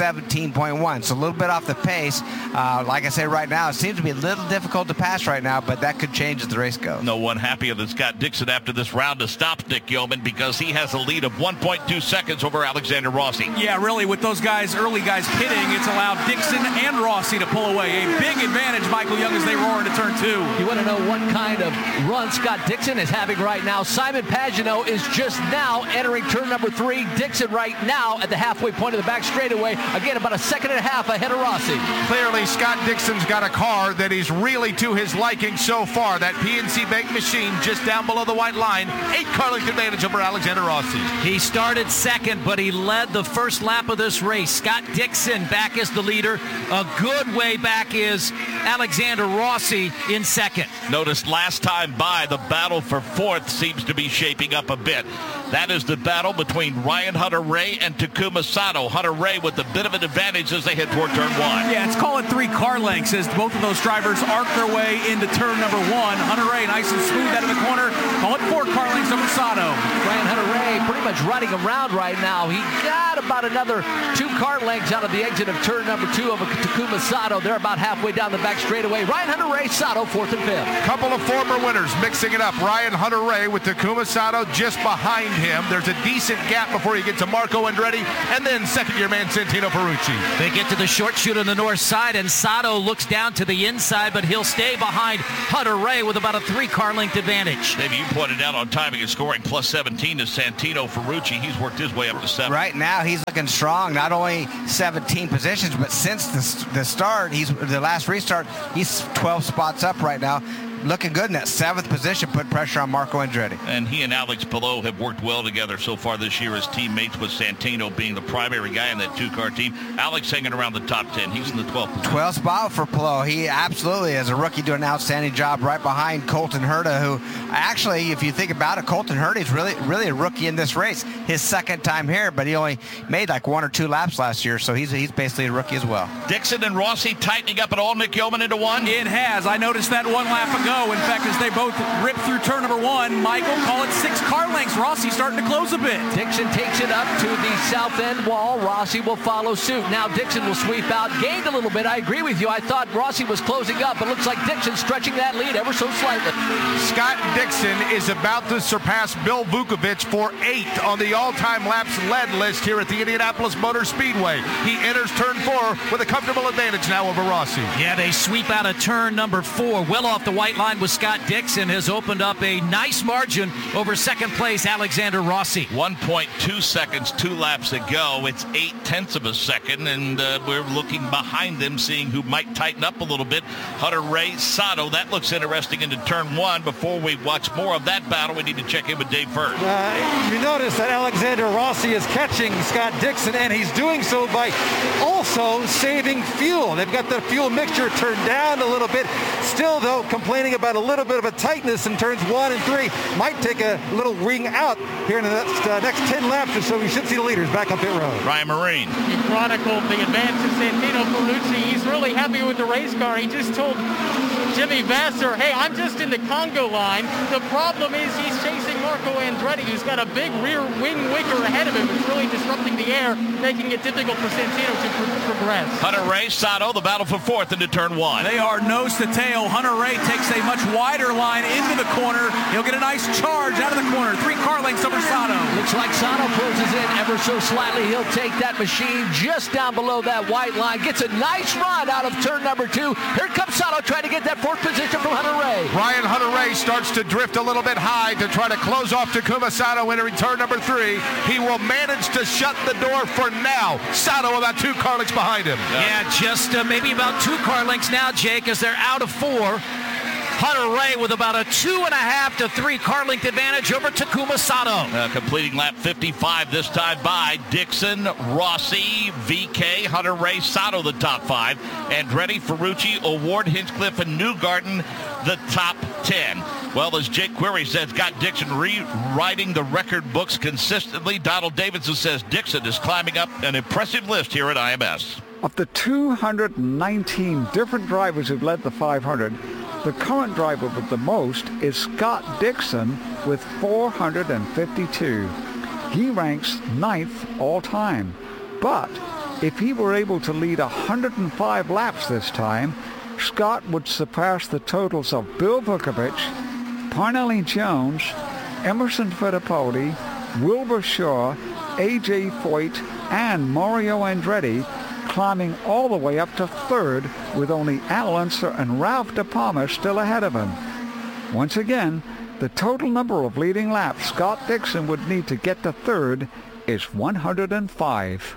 2:17.1. So a little bit off the pace. Like I say right now, it seems to be a little difficult to pass right now, but that could change as the race goes. No one happier than Scott Dixon after this round to stop Nick Yeoman, because he has a lead of 1.2 seconds over Alexander Rossi. Yeah, really, with those early guys pitting, it's allowed Dixon and Rossi to pull away. A big advantage, Michael Young, as they roar into turn 2. You want to know what kind of run Scott Dixon is having right now? Simon Pagenaud is just now entering turn number 3. Dixon right now at the halfway point of the back straightaway. Again, about a second and a half ahead of Rossi. Clearly, Scott Dixon's got a car that is really to his liking so far. That PNC Bank machine just down below the white line. 8 car length advantage over Alexander Rossi. He started second, but he led the first lap of this race. Scott Dixon back as the leader. A good way back is Alexander Rossi in second. Notice last time by, the battle for 4th seems to be shaping up a bit. That is the battle between Ryan Hunter-Reay and Takuma Sato. Hunter-Reay with a bit of an advantage as they head toward turn 1. Yeah, let's call it 3 car lengths as both of those drivers arc their way into turn number 1. Hunter-Reay nice and smooth out of the corner. Call it 4 car lengths over Sato. Ryan Hunter-Reay pretty much running around right now. He got about another 2 car lengths out of the exit of turn number 2 over Takuma Sato. They're about halfway down the back straightaway. Ryan Hunter-Reay, Sato, 4th and 5th. Couple of former winners mixing it up. Ryan Hunter-Reay with Takuma Sato just behind him. There's a decent gap before you get to Marco Andretti, and then second-year man Santino Ferrucci. They get to the short chute on the north side, and Sato looks down to the inside, but he'll stay behind Hunter-Reay with about a 3 car length advantage. Dave, you pointed out on timing and scoring, plus 17 to Santino Ferrucci. He's worked his way up to 7. Right now, he's looking strong. Not only 17 positions, but since the start, the last restart, he's 12 spots up right now. Looking good in that 7th position, put pressure on Marco Andretti. And he and Alex Palou have worked well together so far this year as teammates, with Santino being the primary guy in that 2-car team. Alex hanging around the top 10. He's in the 12th position. 12th spot for Palou. He absolutely, as a rookie, doing an outstanding job right behind Colton Herta, who actually, if you think about it, Colton Herta is really a rookie in this race. His second time here, but he only made like 1 or 2 laps last year, so he's basically a rookie as well. Dixon and Rossi tightening up at all. Nick Yeoman into 1? It has. I noticed that 1 lap ago. In fact, as they both rip through turn number 1, Michael, call it 6 car lengths. Rossi starting to close a bit. Dixon takes it up to the south end wall. Rossi will follow suit. Now Dixon will sweep out, gained a little bit. I agree with you. I thought Rossi was closing up, but looks like Dixon stretching that lead ever so slightly. Scott Dixon is about to surpass Bill Vukovich for 8th on the all-time laps led list here at the Indianapolis Motor Speedway. He enters turn 4 with a comfortable advantage now over Rossi. Yeah, they sweep out of turn number 4, well off the white line with Scott Dixon, has opened up a nice margin over second place Alexander Rossi. 1.2 seconds, 2 laps ago. It's 0.8 of a second, and we're looking behind them, seeing who might tighten up a little bit. Hunter-Reay, Sato, that looks interesting into turn 1. Before we watch more of that battle, we need to check in with Dave first. You notice that Alexander Rossi is catching Scott Dixon, and he's doing so by also saving fuel. They've got the fuel mixture turned down a little bit. Still, though, complaining about a little bit of a tightness in turns 1 and 3. Might take a little wing out here in the next 10 laps or so. We should see the leaders back up pit road. Ryan Marine. He chronicled the advance of Santino Ferrucci. He's really happy with the race car. He just told Jimmy Vasser, hey, I'm just in the Congo line. The problem is he's chasing Marco Andretti, who's got a big rear wing wicker ahead of him. It's really disrupting the air, making it difficult for Santino to progress. Hunter-Reay, Sato, the battle for 4th into turn 1. They are nose to tail. Hunter-Reay takes a much wider line into the corner. He'll get a nice charge out of the corner. 3 car lengths over Sato. Looks like Sato closes in ever so slightly. He'll take that machine just down below that white line. Gets a nice run out of turn number 2. Here comes Sato trying to get that 4th position from Hunter-Reay. Ryan Hunter-Reay starts to drift a little bit high to try to close off Takuma Sato entering turn number 3. He will manage to shut the door for now. Sato about 2 car lengths behind him. Yeah, just maybe about 2 car lengths now, Jake, as they're out of 4. Hunter-Reay with about a 2.5 to 3 car length advantage over Takuma Sato. Completing lap 55 this time by Dixon, Rossi, VK, Hunter-Reay, Sato the top 5. Andretti, Ferrucci, O'Ward, Hinchcliffe, and Newgarden the top 10. Well, as Jake Query says, Scott Dixon rewriting the record books consistently. Donald Davidson says Dixon is climbing up an impressive list here at IMS. Of the 219 different drivers who've led the 500, the current driver with the most is Scott Dixon with 452. He ranks 9th all time. But if he were able to lead 105 laps this time, Scott would surpass the totals of Bill Vukovich, Parnelli Jones, Emerson Fittipaldi, Wilbur Shaw, A.J. Foyt, and Mario Andretti, climbing all the way up to 3rd with only Al Unser and Ralph De Palma still ahead of him. Once again, the total number of leading laps Scott Dixon would need to get to 3rd is 105.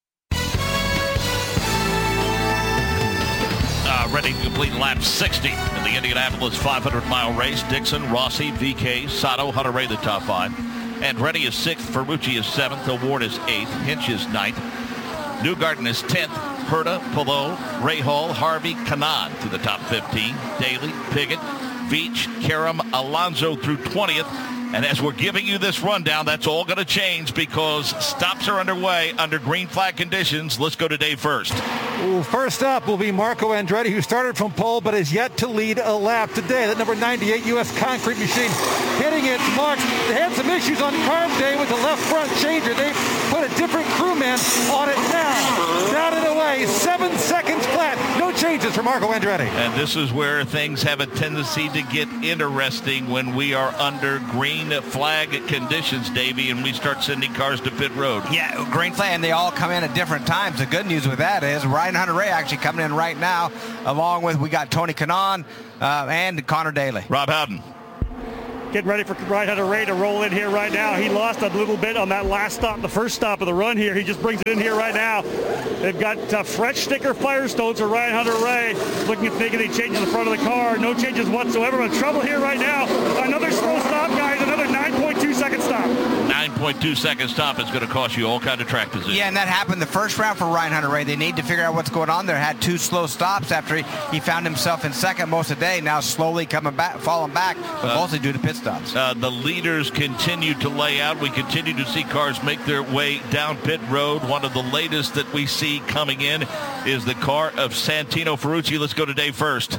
Ready to complete lap 60 in the Indianapolis 500-mile race. Dixon, Rossi, VK, Sato, Hunter-Reay the top 5. Andretti is 6th, Ferrucci is 7th, Award is 8th, Hinch is 9th, Newgarden is 10th, Herta, Palou, Rahal, Harvey, Kanaan to the top 15, Daly, Piggott, Veach, Karam, Alonso through 20th. And as we're giving you this rundown, that's all going to change because stops are underway under green flag conditions. Let's go to Dave first. Ooh, first up will be Marco Andretti, who started from pole but is yet to lead a lap today. That number 98 U.S. Concrete machine hitting its marks. They had some issues on carb day with the left front changer. They put a different crewman on it now. Down and away, 7 seconds flat. No changes for Marco Andretti. And this is where things have a tendency to get interesting when we are under green flag conditions, Davey, and we start sending cars to pit road. Yeah, green flag, and they all come in at different times. The good news with that is Ryan Hunter-Reay actually coming in right now, along with we got Tony Kanaan and Connor Daly. Rob Howden. Getting ready for Ryan Hunter-Reay to roll in here right now. He lost a little bit on that last stop, the first stop of the run here. He just brings it in here right now. They've got French sticker Firestones for Ryan Hunter-Reay. Looking if they get any changes in the front of the car. No changes whatsoever. But trouble here right now. Another slow stop, guys. Another 9.2 second stop. 9.2 second stop is going to cost you all kind of track position. Yeah, and that happened the first round for Ryan Hunter-Reay. They need to figure out what's going on there. Had 2 slow stops after he found himself in second most of the day. Now slowly coming back, falling back, but mostly due to pit stops. The leaders continue to lay out. We continue to see cars make their way down pit road. One of the latest that we see coming in is the car of Santino Ferrucci. Let's go to Dave first.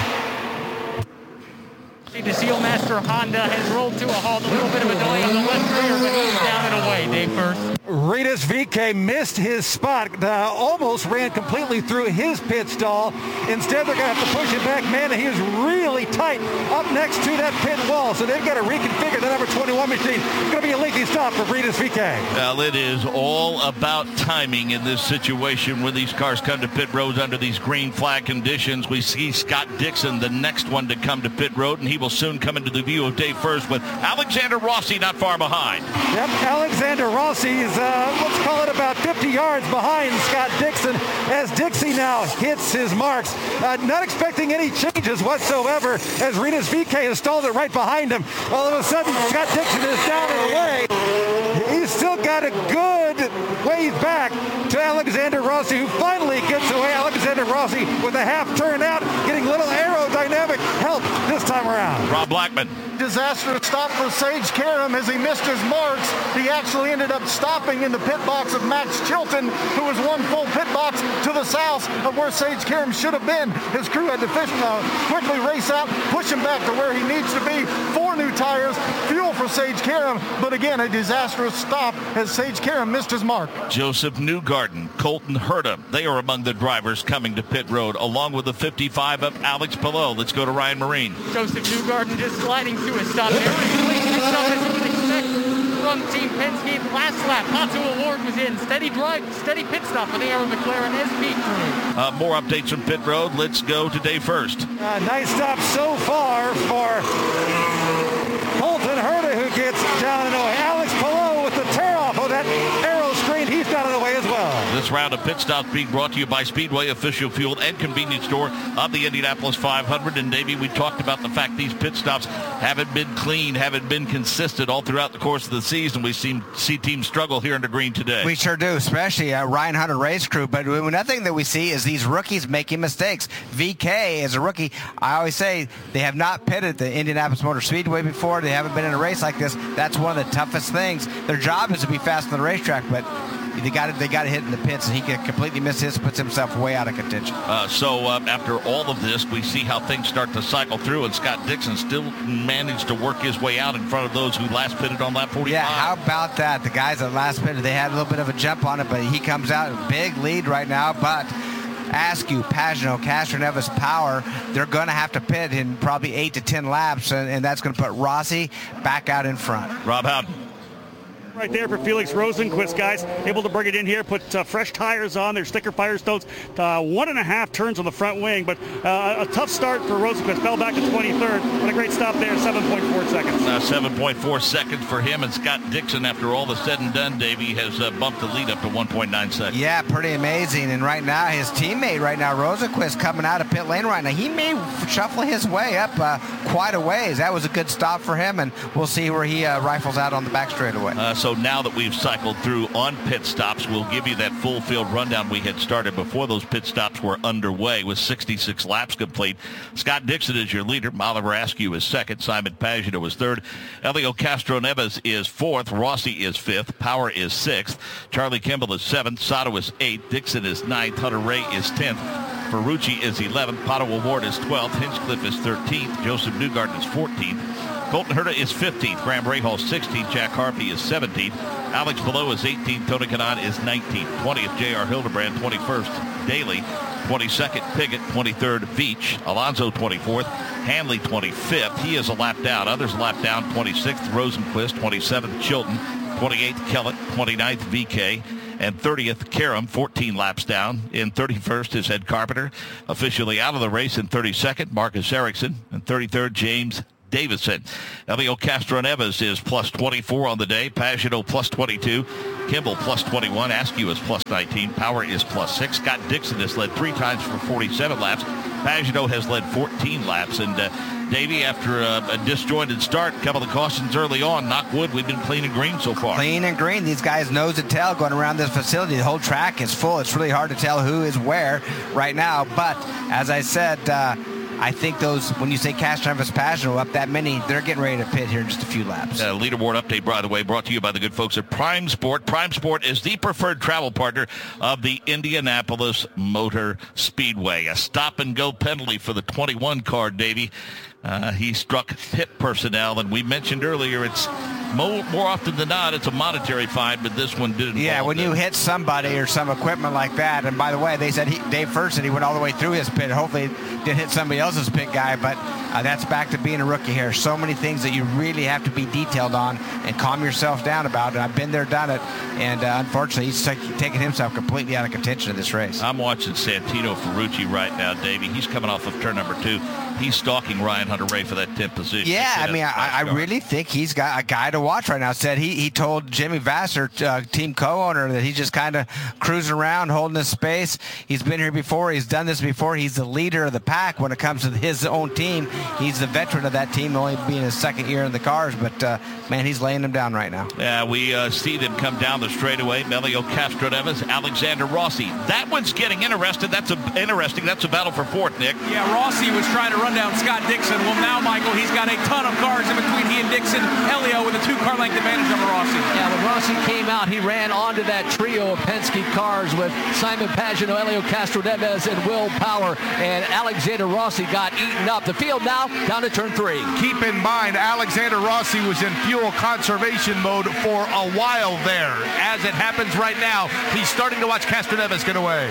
The Sealmaster Honda has rolled to a halt. A little bit of a delay on the left rear, but he's down and away. Dave first. Rinus VeeKay missed his spot, almost ran completely through his pit stall. Instead, they're going to have to push it back. Man, he is really tight up next to that pit wall, so they've got to reconfigure the number 21 machine. It's going to be a lengthy stop for Rinus VeeKay. Well, it is all about timing in this situation when these cars come to pit road under these green flag conditions. We see Scott Dixon, the next one to come to pit road, and he will soon come into the view of Dave first with Alexander Rossi not far behind. Yep, Alexander Rossi is, let's call it about 50 yards behind Scott Dixon as Dixie now hits his marks. Not expecting any changes whatsoever as Rinus VeeKay has stalled it right behind him. All of a sudden, Scott Dixon is down and away. He's still got a good ways back to Alexander Rossi, who finally gets away. Alexander Rossi with a half turn out, getting little aerodynamic help this time around. Rob Blackman. Disastrous stop for Sage Karam as he missed his marks. He actually ended up stopping in the pit box of Max Chilton, who was one full pit box to the south of where Sage Karam should have been. His crew had to quickly race out, push him back to where he needs to be. 4 new tires, fuel for Sage Karam, but again, a disastrous stop as Sage Karam missed his mark. Joseph Newgarden, Colton Herta, they are among the drivers coming to pit road, along with the 55 of Alex Palou. Let's go to Ryan Marine. Joseph Newgarden just sliding to a stop. Every pit stop as you would expect from Team Penske. Last lap, Pato Award was in. Steady drive, steady pit stop for the Arrow McLaren SP crew. More updates from pit road. Let's go to Dave first. Nice stop so far for Colton Herta, who gets down and away. Alex Palou with the tear off of that arrow screen. He's down and away as well. This round of pit stops being brought to you by Speedway, official fuel and convenience store of the Indianapolis 500. And Davey, we talked about the fact these pit stops haven't been clean, haven't been consistent all throughout the course of the season. We see teams struggle here under green today. We sure do, especially Ryan Hunter-Reay's crew. But nothing that we see is these rookies making mistakes. VeeKay is a rookie. I always say they have not pitted the Indianapolis Motor Speedway before. They haven't been in a race like this. That's one of the toughest things. Their job is to be fast on the racetrack, but they got to hit in the pits, and he can completely miss his, puts himself way out of contention. So after all of this, we see how things start to cycle through, and Scott Dixon still managed to work his way out in front of those who last pitted on lap 45. Yeah, how about that? The guys that last pitted, they had a little bit of a jump on it, but he comes out big lead right now. But Askew, Pagenaud, Castroneves, Power, they're going to have to pit in probably 8 to 10 laps, and that's going to put Rossi back out in front. Rob Howden. Right there for Felix Rosenqvist, guys. Able to bring it in here, put fresh tires on their sticker Firestones. 1.5 turns on the front wing, but a tough start for Rosenqvist. Fell back to 23rd, but a great stop there, 7.4 seconds. 7.4 seconds for him, and Scott Dixon, after all is said and done, Davey, has bumped the lead up to 1.9 seconds. Yeah, pretty amazing. And right now, his teammate right now, Rosenqvist, coming out of pit lane right now. He may shuffle his way up quite a ways. That was a good stop for him, and we'll see where he rifles out on the back straightaway. So now that we've cycled through on pit stops, we'll give you that full field rundown we had started before those pit stops were underway with 66 laps complete. Scott Dixon is your leader. Oliver Askew is second. Simon Pagenaud is third. Elio Castroneves is fourth. Rossi is fifth. Power is sixth. Charlie Kimball is seventh. Sato is eighth. Dixon is ninth. Hunter Ray is 10th. Ferrucci is 11th. Pato O'Ward is 12th. Hinchcliffe is 13th. Joseph Newgarden is 14th. Colton Herta is 15th. Graham Rahal 16th. Jack Harvey is 17th. Alex Below is 18th. Tony Kanaan is 19th. 20th, J.R. Hildebrand. 21st, Daly. 22nd, Piggott. 23rd, Veach. Alonso 24th. Hanley 25th. He is a lap down. Others lap down. 26th, Rosenqvist. 27th, Chilton. 28th, Kellett. 29th, VK. And 30th, Karam, 14 laps down. In 31st is Ed Carpenter. Officially out of the race in 32nd, Marcus Ericsson. And 33rd, James Davison. Elio Castroneves is plus 24 on the day. Pagenaud plus 22. Kimball plus 21. Askew is plus 19. Power is plus 6. Scott Dixon has led 3 times for 47 laps. Pagenaud has led 14 laps. And Davey, after a disjointed start, a couple of cautions early on, knock wood, we've been clean and green so far. Clean and green. These guys nose and tail going around this facility. The whole track is full. It's really hard to tell who is where right now. But as I said, I think those, when you say Castroneves, Pagenaud up that many, they're getting ready to pit here in just a few laps. Leaderboard update, by the way, brought to you by the good folks at Prime Sport. Prime Sport is the preferred travel partner of the Indianapolis Motor Speedway. A stop-and-go penalty for the 21 car, Davey. He struck pit personnel, and we mentioned earlier it's more often than not it's a monetary fine, but this one didn't. Yeah, when you hit somebody or some equipment like that, and by the way, they said Dave First said he went all the way through his pit. Hopefully didn't hit somebody else's pit guy, but that's back to being a rookie here. So many things that you really have to be detailed on and calm yourself down about, and I've been there, done it, and unfortunately he's taken himself completely out of contention in this race. I'm watching Santino Ferrucci right now, Davey. He's coming off of turn number 2. He's stalking Ryan Hunter-Reay for that 10th position. Yeah, I mean, I really think he's got a guy to watch right now. Said he told Jimmy Vasser, team co-owner, that he's just kind of cruising around, holding his space. He's been here before. He's done this before. He's the leader of the pack when it comes to his own team. He's the veteran of that team, only being his second year in the cars. But, man, he's laying them down right now. Yeah, we see them come down the straightaway. Elio Castroneves, Alexander Rossi. That one's getting interesting. That's a battle for fourth, Nick. Yeah, Rossi was trying to run down Scott Dixon. Well, now, Michael, he's got a ton of cars in between he and Dixon. Elio with a 2-car length advantage over Rossi. Yeah, when Rossi came out, he ran onto that trio of Penske cars with Simon Pagenaud, Elio Castroneves, and Will Power, and Alexander Rossi got eaten up. The field now down to turn 3. Keep in mind, Alexander Rossi was in fuel conservation mode for a while there. As it happens right now, he's starting to watch Castroneves get away.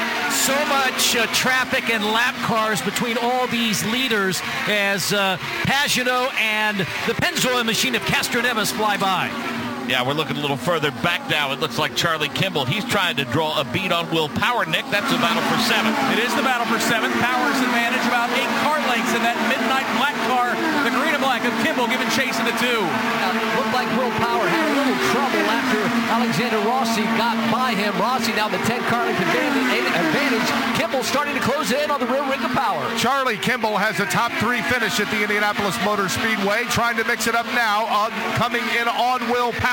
So much traffic and lap cars between all these leaders as Pagenaud and the Pennzoil machine of Castroneves fly by. Yeah, we're looking a little further back now. It looks like Charlie Kimball. He's trying to draw a beat on Will Power, Nick. That's the battle for 7th. It is the battle for 7th. Power's advantage about 8 car lengths in that midnight black car. The green and black of Kimball giving chase in the 2. Now, it looked like Will Power had a little trouble after Alexander Rossi got by him. Rossi now the 10 car length advantage. Kimball starting to close in on the rear wing of Power. Charlie Kimball has a top 3 finish at the Indianapolis Motor Speedway. Trying to mix it up now. Coming in on Will Power.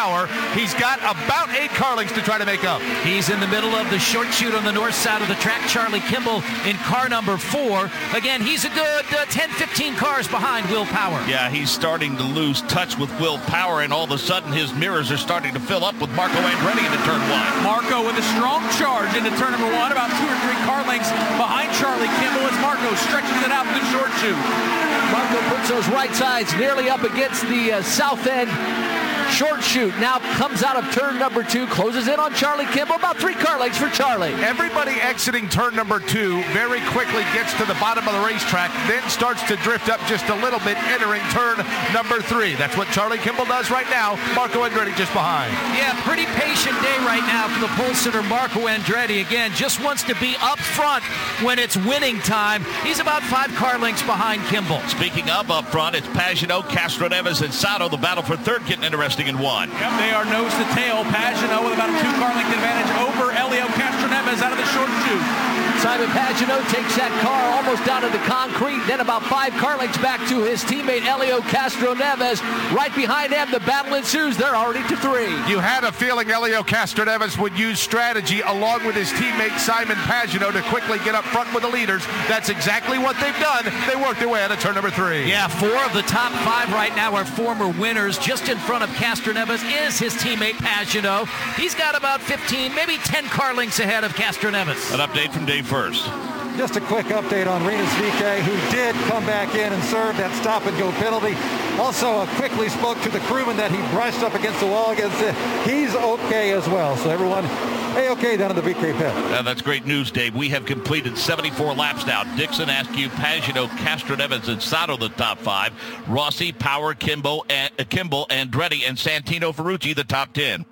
Power. He's got about 8 car lengths to try to make up. He's in the middle of the short chute on the north side of the track. Charlie Kimball in car number 4. Again, he's a good 10, 15 cars behind Will Power. Yeah, he's starting to lose touch with Will Power, and all of a sudden his mirrors are starting to fill up with Marco Andretti into turn 1. Marco with a strong charge into turn number 1, about 2 or 3 car lengths behind Charlie Kimball as Marco stretches it out in the short chute. Marco puts those right sides nearly up against the south end short chute. Now comes out of turn number 2, closes in on Charlie Kimball. About 3 car lengths for Charlie. Everybody exiting turn number 2 very quickly gets to the bottom of the racetrack, then starts to drift up just a little bit, entering turn number 3. That's what Charlie Kimball does right now. Marco Andretti just behind. Yeah, pretty patient day right now for the pole sitter Marco Andretti. Again, just wants to be up front when it's winning time. He's about 5 car lengths behind Kimball. Speaking of up front, it's Pagenaud, Castroneves, and Sato. The battle for third getting interesting in 1. Yep, they are nose to tail. Pagenaud with about a 2 car length advantage over Helio Castroneves out of the short chute. Simon Pagenaud takes that car almost down to the concrete, then about 5 car lengths back to his teammate Helio Castroneves. Right behind them, the battle ensues. They're already to 3. You had a feeling Helio Castroneves would use strategy along with his teammate Simon Pagenaud to quickly get up front with the leaders. That's exactly what they've done. They worked their way out of turn number 3. Yeah, 4 of the top 5 right now are former winners. Just in front of Castroneves is his teammate Pagenaud. He's got about 15, maybe 10 car lengths ahead of Castroneves. An update from Dave First. Just a quick update on Rinus VeeKay, who did come back in and serve that stop-and-go penalty. Also, quickly spoke to the crewman that he brushed up against the wall against it. He's okay as well. So everyone, okay down in the VeeKay pit. That's great news, Dave. We have completed 74 laps now. Dixon, Askew, Pagenaud, Castroneves, and Sato the top 5. Rossi, Power, Kimball, Andretti, and Santino Ferrucci the top 10.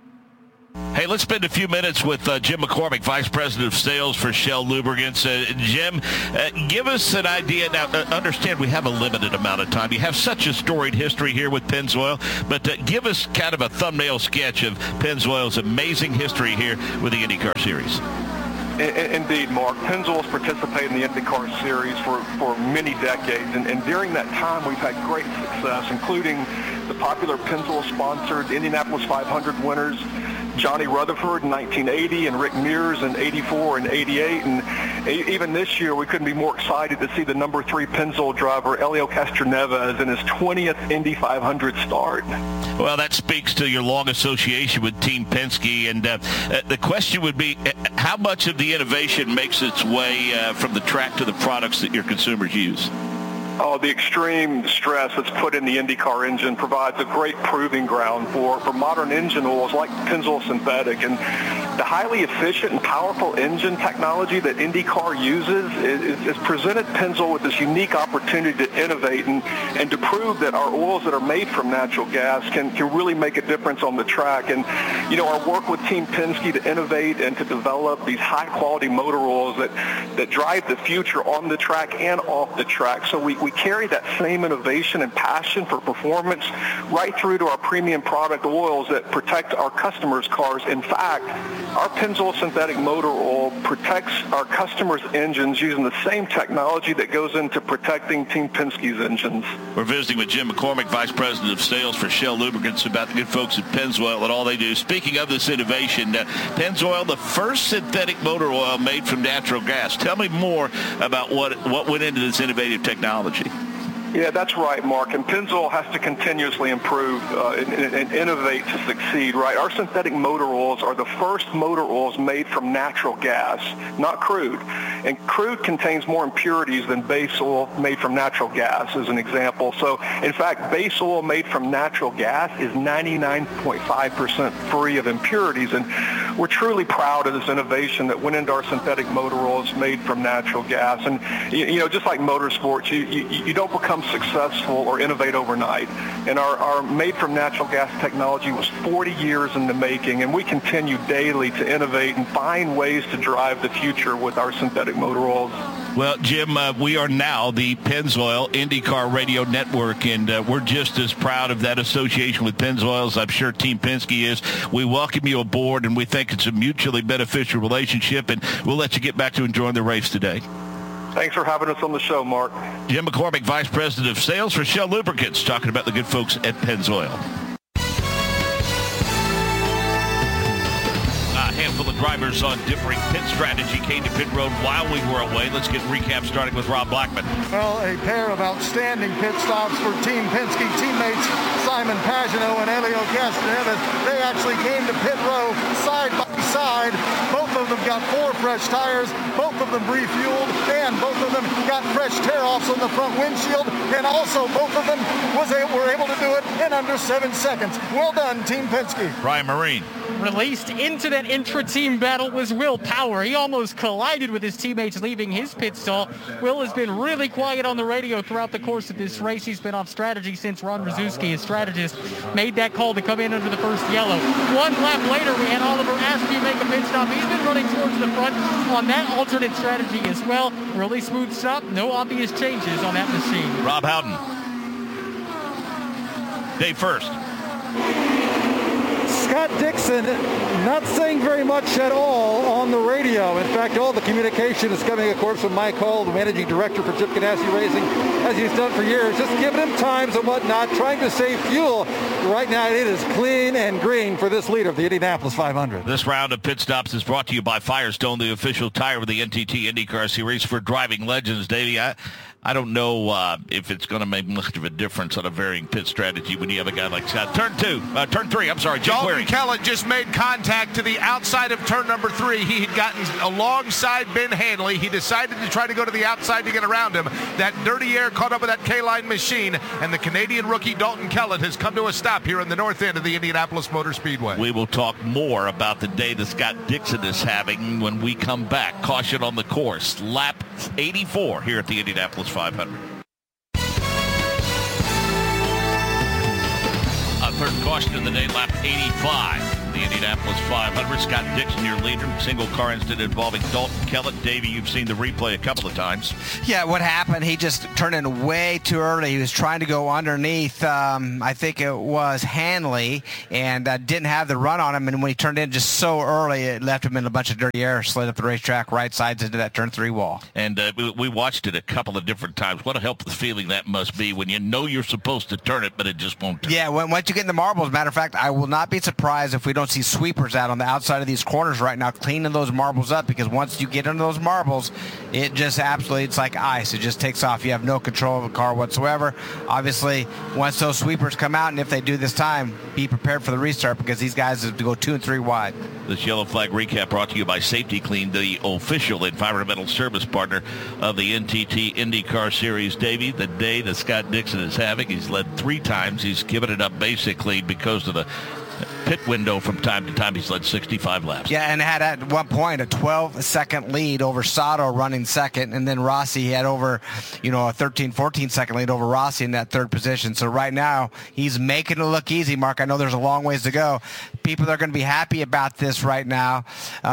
Hey, let's spend a few minutes with Jim McCormick, Vice President of Sales for Shell Lubricants. Jim, give us an idea. Now, understand we have a limited amount of time. You have such a storied history here with Pennzoil, but give us kind of a thumbnail sketch of Pennzoil's amazing history here with the IndyCar Series. Indeed, Mark. Pennzoil's participated in the IndyCar Series for many decades, and during that time we've had great success, including the popular Pennzoil-sponsored Indianapolis 500 winners, Johnny Rutherford in 1980 and Rick Mears in 84 and 88. And even this year, we couldn't be more excited to see the number 3 Pennzoil driver, Helio Castroneves, in his 20th Indy 500 start. Well, that speaks to your long association with Team Penske. And the question would be, how much of the innovation makes its way from the track to the products that your consumers use? Oh, the extreme stress that's put in the IndyCar engine provides a great proving ground for modern engine oils like Pennzoil Synthetic. And the highly efficient and powerful engine technology that IndyCar uses is presented Pennzoil with this unique opportunity to innovate and to prove that our oils that are made from natural gas can really make a difference on the track. And, you know, our work with Team Penske to innovate and to develop these high-quality motor oils that drive the future on the track and off the track. So we carry that same innovation and passion for performance right through to our premium product oils that protect our customers' cars. In fact, our Pennzoil Synthetic Motor Oil protects our customers' engines using the same technology that goes into protecting Team Penske's engines. We're visiting with Jim McCormick, Vice President of Sales for Shell Lubricants, about the good folks at Pennzoil and all they do. Speaking of this innovation, Pennzoil, the first synthetic motor oil made from natural gas. Tell me more about what went into this innovative technology. Yeah, that's right, Mark. And Pennzoil has to continuously improve and innovate to succeed, right? Our synthetic motor oils are the first motor oils made from natural gas, not crude. And crude contains more impurities than base oil made from natural gas, as an example. So, in fact, base oil made from natural gas is 99.5% free of impurities. And we're truly proud of this innovation that went into our synthetic motor oils made from natural gas. And, you know, just like motorsports, you don't become successful or innovate overnight. And our made from natural gas technology was 40 years in the making, and we continue daily to innovate and find ways to drive the future with our synthetic motor oils. Well, Jim, we are now the Pennzoil IndyCar Radio Network, and we're just as proud of that association with Pennzoil as I'm sure Team Penske is. We welcome you aboard, and we think it's a mutually beneficial relationship, and we'll let you get back to enjoying the race today. Thanks for having us on the show, Mark. Jim McCormick, Vice President of Sales for Shell Lubricants, talking about the good folks at Pennzoil. drivers on differing pit strategy came to pit road while we were away. Let's get recap starting with Rob Blackman. Well, a pair of outstanding pit stops for Team Penske teammates Simon Pagenaud and Helio Castroneves. They actually came to pit row side by side. Both of them got 4 fresh tires. Both of them refueled, and both of them got fresh tear-offs on the front windshield. And also, both of them were able to do it in under 7 seconds. Well done, Team Penske. Ryan Marine. Released into that intra-team battle was Will Power. He almost collided with his teammates leaving his pit stall. Will has been really quiet on the radio throughout the course of this race. He's been off strategy since Ron Rzuski, his strategist, made that call to come in under the first yellow. 1 lap later, we had Oliver Askew make a pit stop. He's been running towards the front on that alternate strategy as well. Really smooth stop. No obvious changes on that machine. Rob Howden. Dave first. Scott Dixon not saying very much at all on the radio. In fact, all the communication is coming, of course, from Mike Hull, the managing director for Chip Ganassi Racing, as he's done for years, just giving him times and whatnot, trying to save fuel. Right now, it is clean and green for this leader of the Indianapolis 500. This round of pit stops is brought to you by Firestone, the official tire of the NTT IndyCar Series for driving legends. Davey, I don't know if it's going to make much of a difference on a varying pit strategy when you have a guy like Scott. Turn 3, I'm sorry, Jim Dalton Kellett just made contact to the outside of turn number 3. He had gotten alongside Ben Hanley. He decided to try to go to the outside to get around him. That dirty air caught up with that K-Line machine, and the Canadian rookie Dalton Kellett has come to a stop here in the north end of the Indianapolis Motor Speedway. We will talk more about the day that Scott Dixon is having when we come back. Caution on the course. Lap 84 here at the Indianapolis 500. Third caution of the day, lap 85. The Indianapolis 500. Scott Dixon, your leader. Single car incident involving Dalton Kellett. Davey, you've seen the replay a couple of times. Yeah, what happened, he just turned in way too early. He was trying to go underneath, I think it was Hanley, and didn't have the run on him. And when he turned in just so early, it left him in a bunch of dirty air, slid up the racetrack right sides into that turn 3 wall. And we watched it a couple of different times. What a helpless feeling that must be when you know you're supposed to turn it, but it just won't turn. Yeah, once you get in the marbles, matter of fact, I will not be surprised if we don't see sweepers out on the outside of these corners right now cleaning those marbles up, because once you get into those marbles, it just absolutely, it's like ice. It just takes off. You have no control of the car whatsoever. Obviously, once those sweepers come out, and if they do this time, be prepared for the restart, because these guys have to go 2 and 3 wide. This yellow flag recap brought to you by Safety Clean, the official environmental service partner of the NTT IndyCar Series. Davey, the day that Scott Dixon is having, he's led 3 times. He's given it up basically because of the pit window from time to time. He's led 65 laps. Yeah, and had at one point a 12-second lead over Sato running second, and then Rossi had over, a 13-14-second lead over Rossi in that third position. So right now, he's making it look easy, Mark. I know there's a long ways to go. People are going to be happy about this right now.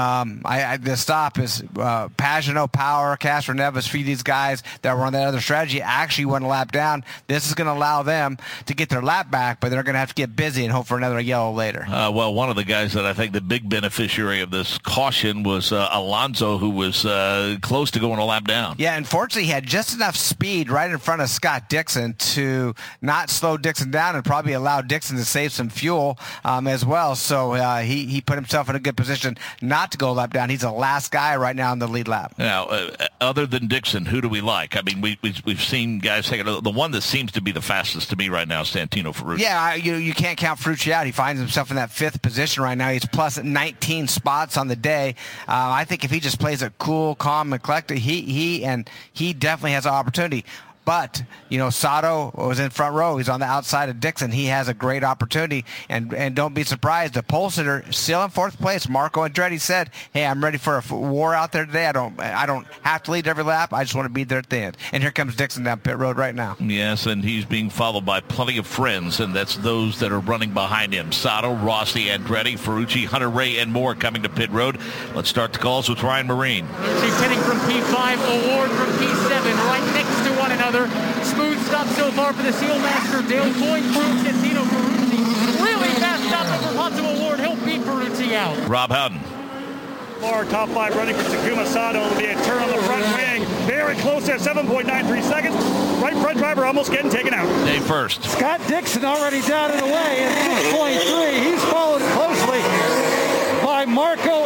The stop is Pagenaud, Power, Castroneves, for these guys that were on that other strategy actually went a lap down. This is going to allow them to get their lap back, but they're going to have to get busy and hope for another yellow later. Well, one of the guys that I think the big beneficiary of this caution was Alonso, who was close to going a lap down. Yeah, unfortunately, he had just enough speed right in front of Scott Dixon to not slow Dixon down and probably allow Dixon to save some fuel as well. So he put himself in a good position not to go a lap down. He's the last guy right now in the lead lap. Now, other than Dixon, who do we like? I mean, we've seen guys take it. The one that seems to be the fastest to me right now is Santino Ferrucci. Yeah, you can't count Ferrucci out. He finds himself in that 5th position right now. He's plus 19 spots on the day. I think if he just plays it cool, calm, and collected, he definitely has an opportunity. But, Sato was in front row. He's on the outside of Dixon. He has a great opportunity. And don't be surprised. The pole sitter still in 4th place. Marco Andretti said, hey, I'm ready for a war out there today. I don't have to lead every lap. I just want to be there at the end. And here comes Dixon down pit road right now. Yes, and he's being followed by plenty of friends, and that's those that are running behind him. Sato, Rossi, Andretti, Ferrucci, Hunter Ray, and more coming to pit road. Let's start the calls with Ryan Marine. She's hitting from P5, Award from P7, right next to one another. Smooth stop so far for the Sealmaster. Dale Coyne through Santino Ferrucci. Really fast stop over Ponzo Award. He'll beat Ferrucci out. Rob Howden. Our top 5 running for Takuma Sato. It'll be a turn on the front wing. Very close at 7.93 seconds. Right front driver almost getting taken out. Dave first. Scott Dixon already down and away at 6.3. He's followed closely by Marco Andretti.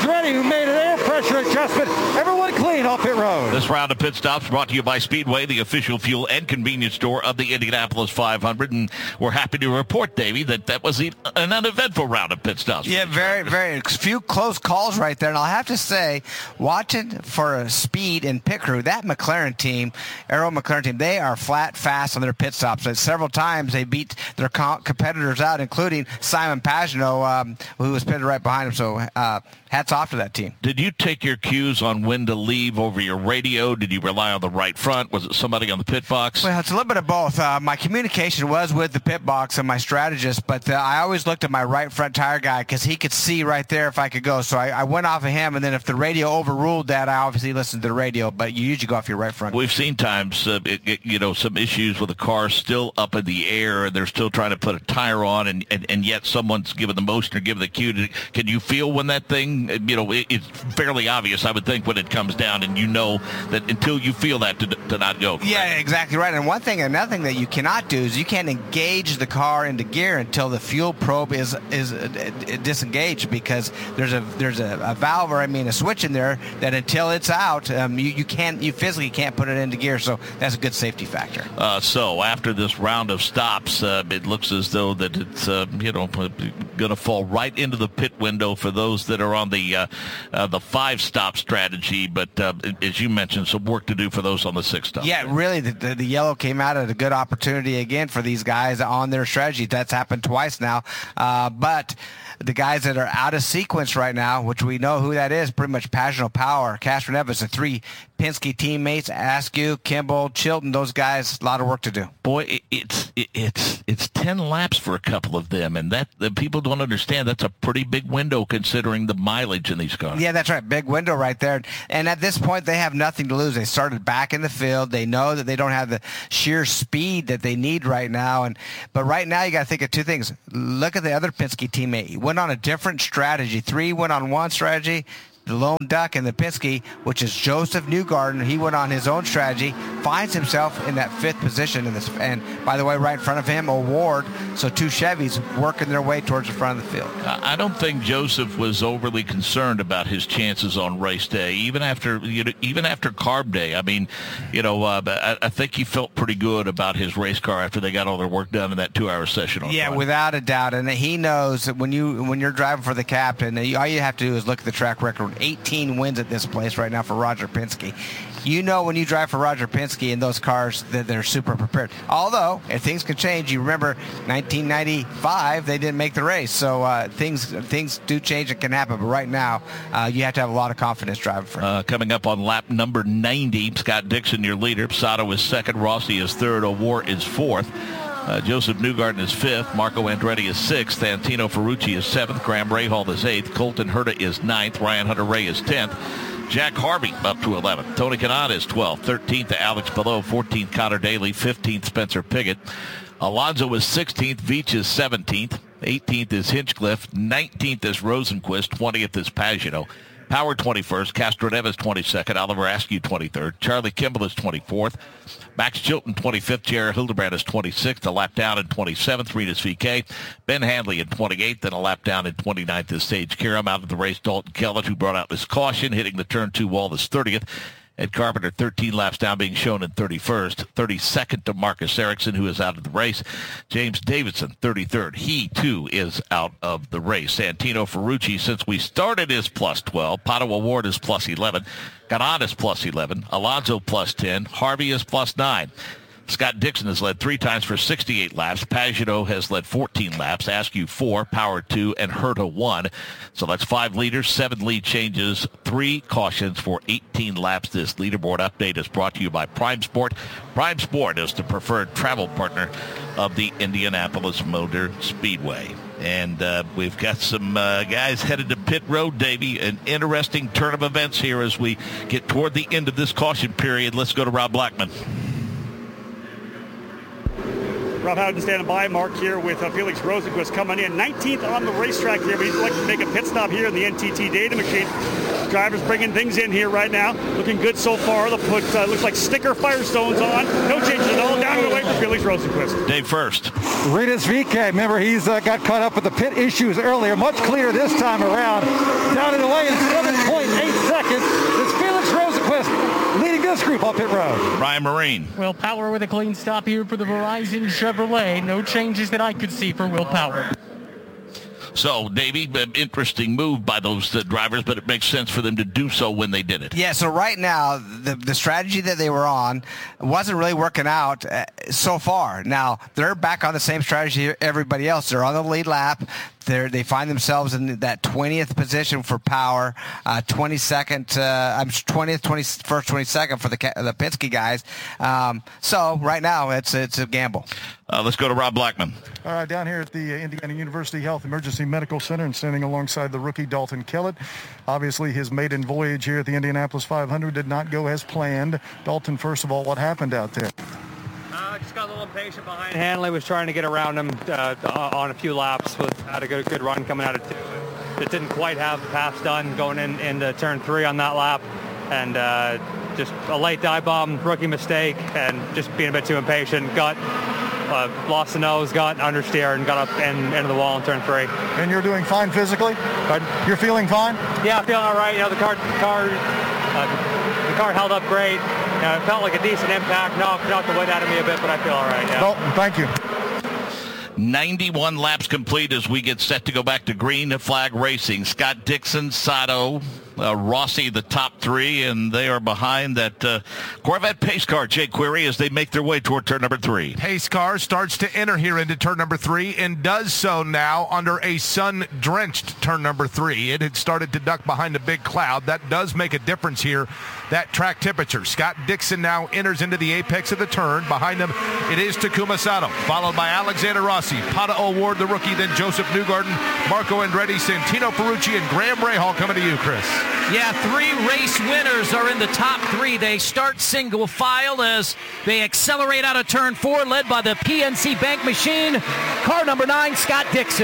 Andretti, who made an air pressure adjustment. Everyone clean off pit road. This round of pit stops brought to you by Speedway, the official fuel and convenience store of the Indianapolis 500. And we're happy to report, Davey, that was an uneventful round of pit stops. Yeah, very, very few close calls right there. And I'll have to say, watching for speed and pit crew, that McLaren team, Arrow McLaren team, they are flat fast on their pit stops. And several times they beat their competitors out, including Simon Pagenaud, who was pitted right behind him. So hats off to that team. Did you take your cues on when to leave over your radio? Did you rely on the right front? Was it somebody on the pit box? Well, it's a little bit of both. My communication was with the pit box and my strategist, but I always looked at my right front tire guy because he could see right there if I could go. So I went off of him, and then if the radio overruled that, I obviously listened to the radio, but you usually go off your right front. We've seen times, some issues with the car still up in the air, and they're still trying to put a tire on, and yet someone's giving the motion or giving the cue. Can you feel when that thing, it's fairly obvious, I would think, when it comes down, and you know that until you feel that to not go. Yeah, exactly right. And another thing that you cannot do is you can't engage the car into gear until the fuel probe is disengaged, because there's a valve, or a switch in there that until it's out, you physically can't put it into gear. So that's a good safety factor. So after this round of stops, it looks as though that it's going to fall right into the pit window for those that are on the 5-stop strategy. But as you mentioned, some work to do for those on the 6-stop. Yeah, really, the yellow came out at a good opportunity again for these guys on their strategy. That's happened twice now. But the guys that are out of sequence right now, which we know who that is, pretty much Pagenaud, Power, Castro Neves, the 3 Penske teammates, Askew, Kimball, Chilton, those guys, a lot of work to do. Boy, it's 10 laps for a couple of them, and that the people don't understand. That's a pretty big window considering the mileage in these cars. Yeah, that's right. Big window right there. And at this point, they have nothing to lose. They started back in the field. They know that they don't have the sheer speed that they need right now. But right now, you got to think of two things. Look at the other Penske teammate. He went on a different strategy. 3 went on one strategy. The lone duck in the Penske, which is Joseph Newgarden, he went on his own strategy, finds himself in that 5th position in this. And by the way, right in front of him, O'Ward. So 2 Chevys working their way towards the front of the field. I don't think Joseph was overly concerned about his chances on race day, even after Carb Day. I think he felt pretty good about his race car after they got all their work done in that 2-hour session. Yeah, without a doubt. And he knows that when you're driving for the captain, all you have to do is look at the track record. 18 wins at this place right now for Roger Penske. You know when you drive for Roger Penske in those cars that they're super prepared. Although, if things can change, you remember 1995, they didn't make the race. So things do change and can happen. But right now, you have to have a lot of confidence driving for coming up on lap number 90, Scott Dixon, your leader. Sato is 2nd. Rossi is 3rd. O'Ward is 4th. Joseph Newgarden is 5th. Marco Andretti is 6th. Santino Ferrucci is 7th. Graham Rahal is 8th. Colton Herta is 9th. Ryan Hunter-Reay is 10th. Jack Harvey up to 11th. Tony Kanaan is 12th. 13th Alex Palou. 14th Connor Daly. 15th Spencer Pigot. Alonso is 16th. Veach is 17th. 18th is Hinchcliffe. 19th is Rosenquist. 20th is Pagenaud. Power 21st, Castro Neves 22nd, Oliver Askew 23rd, Charlie Kimball is 24th, Max Chilton 25th, Jared Hildebrand is 26th, a lap down in 27th, Rinus VeeKay, Ben Handley in 28th, and a lap down in 29th is Sage Karam. Out of the race, Dalton Kellett, who brought out his caution, hitting the turn 2 wall, is 30th. Ed Carpenter, 13 laps down, being shown in 31st. 32nd to Marcus Ericsson, who is out of the race. James Davidson, 33rd. He, too, is out of the race. Santino Ferrucci, since we started, is plus 12. Pato O'Ward is plus 11. Kanaan is plus 11. Alonso plus 10. Harvey is plus 9. Scott Dixon has led 3 times for 68 laps. Pagenaud has led 14 laps. Askew 4, Power 2, and Herta 1. So that's 5 leaders, 7 lead changes, 3 cautions for 18 laps. This leaderboard update is brought to you by Prime Sport. Prime Sport is the preferred travel partner of the Indianapolis Motor Speedway. And we've got some guys headed to pit road, Davey. An interesting turn of events here as we get toward the end of this caution period. Let's go to Rob Blackman. Rob Howden standing by. Mark here with Felix Rosenquist coming in 19th on the racetrack here. We'd like to make a pit stop here in the NTT data machine. drivers bringing things in here right now. Looking good so far. They'll put, looks like sticker Firestones on. No changes at all. Down and away for Felix Rosenquist. Dave first. Rinus VeeKay, remember he's got caught up with the pit issues earlier. Much cleaner this time around. Down and away in 7.8 seconds. It's Felix Rosenquist leading this group on pit road. Ryan Marine. Will Power with a clean stop here for the Verizon Chevrolet. No changes that I could see for Will Power. So, Davey, interesting move by those drivers, but it makes sense for them to do so when they did it. Yeah, so right now, the strategy that they were on wasn't really working out so far. Now, they're back on the same strategy everybody else. They're on the lead lap. They find themselves in that 20th position for Power, 22nd, 20th, 21st, 22nd for the Penske guys. So right now it's a gamble. Let's go to Rob Blackman. All right, down here at the Indiana University Health Emergency Medical Center and standing alongside the rookie Dalton Kellett. Obviously, his maiden voyage here at the Indianapolis 500 did not go as planned. Dalton, first of all, what happened out there? Just got a little impatient behind. Hanley was trying to get around him on a few laps. Had a good run coming out of 2. It didn't quite have the pass done going into turn 3 on that lap. And just a late dive bomb, rookie mistake, and just being a bit too impatient. Lost the nose, got understeer, and got up into the wall in turn 3. And you're doing fine physically? Pardon? You're feeling fine? Yeah, feeling all right. The car held up great. It felt like a decent impact. Knocked the wind out of me a bit, but I feel all right. Yeah. Dalton, thank you. 91 laps complete as we get set to go back to green flag racing. Scott Dixon, Sato, Rossi, the top 3, and they are behind that Corvette pace car, Jake Query, as they make their way toward turn number 3. Pace car starts to enter here into turn number 3 and does so now under a sun-drenched turn number 3. It had started to duck behind a big cloud. That does make a difference here, that track temperature. Scott Dixon now enters into the apex of the turn. Behind him, it is Takuma Sato, followed by Alexander Rossi, Pato O'Ward, the rookie, then Joseph Newgarden, Marco Andretti, Santino Ferrucci, and Graham Rahal coming to you, Chris. Yeah, 3 race winners are in the top 3. They start single file as they accelerate out of turn 4, led by the PNC Bank Machine. Car number 9, Scott Dixon.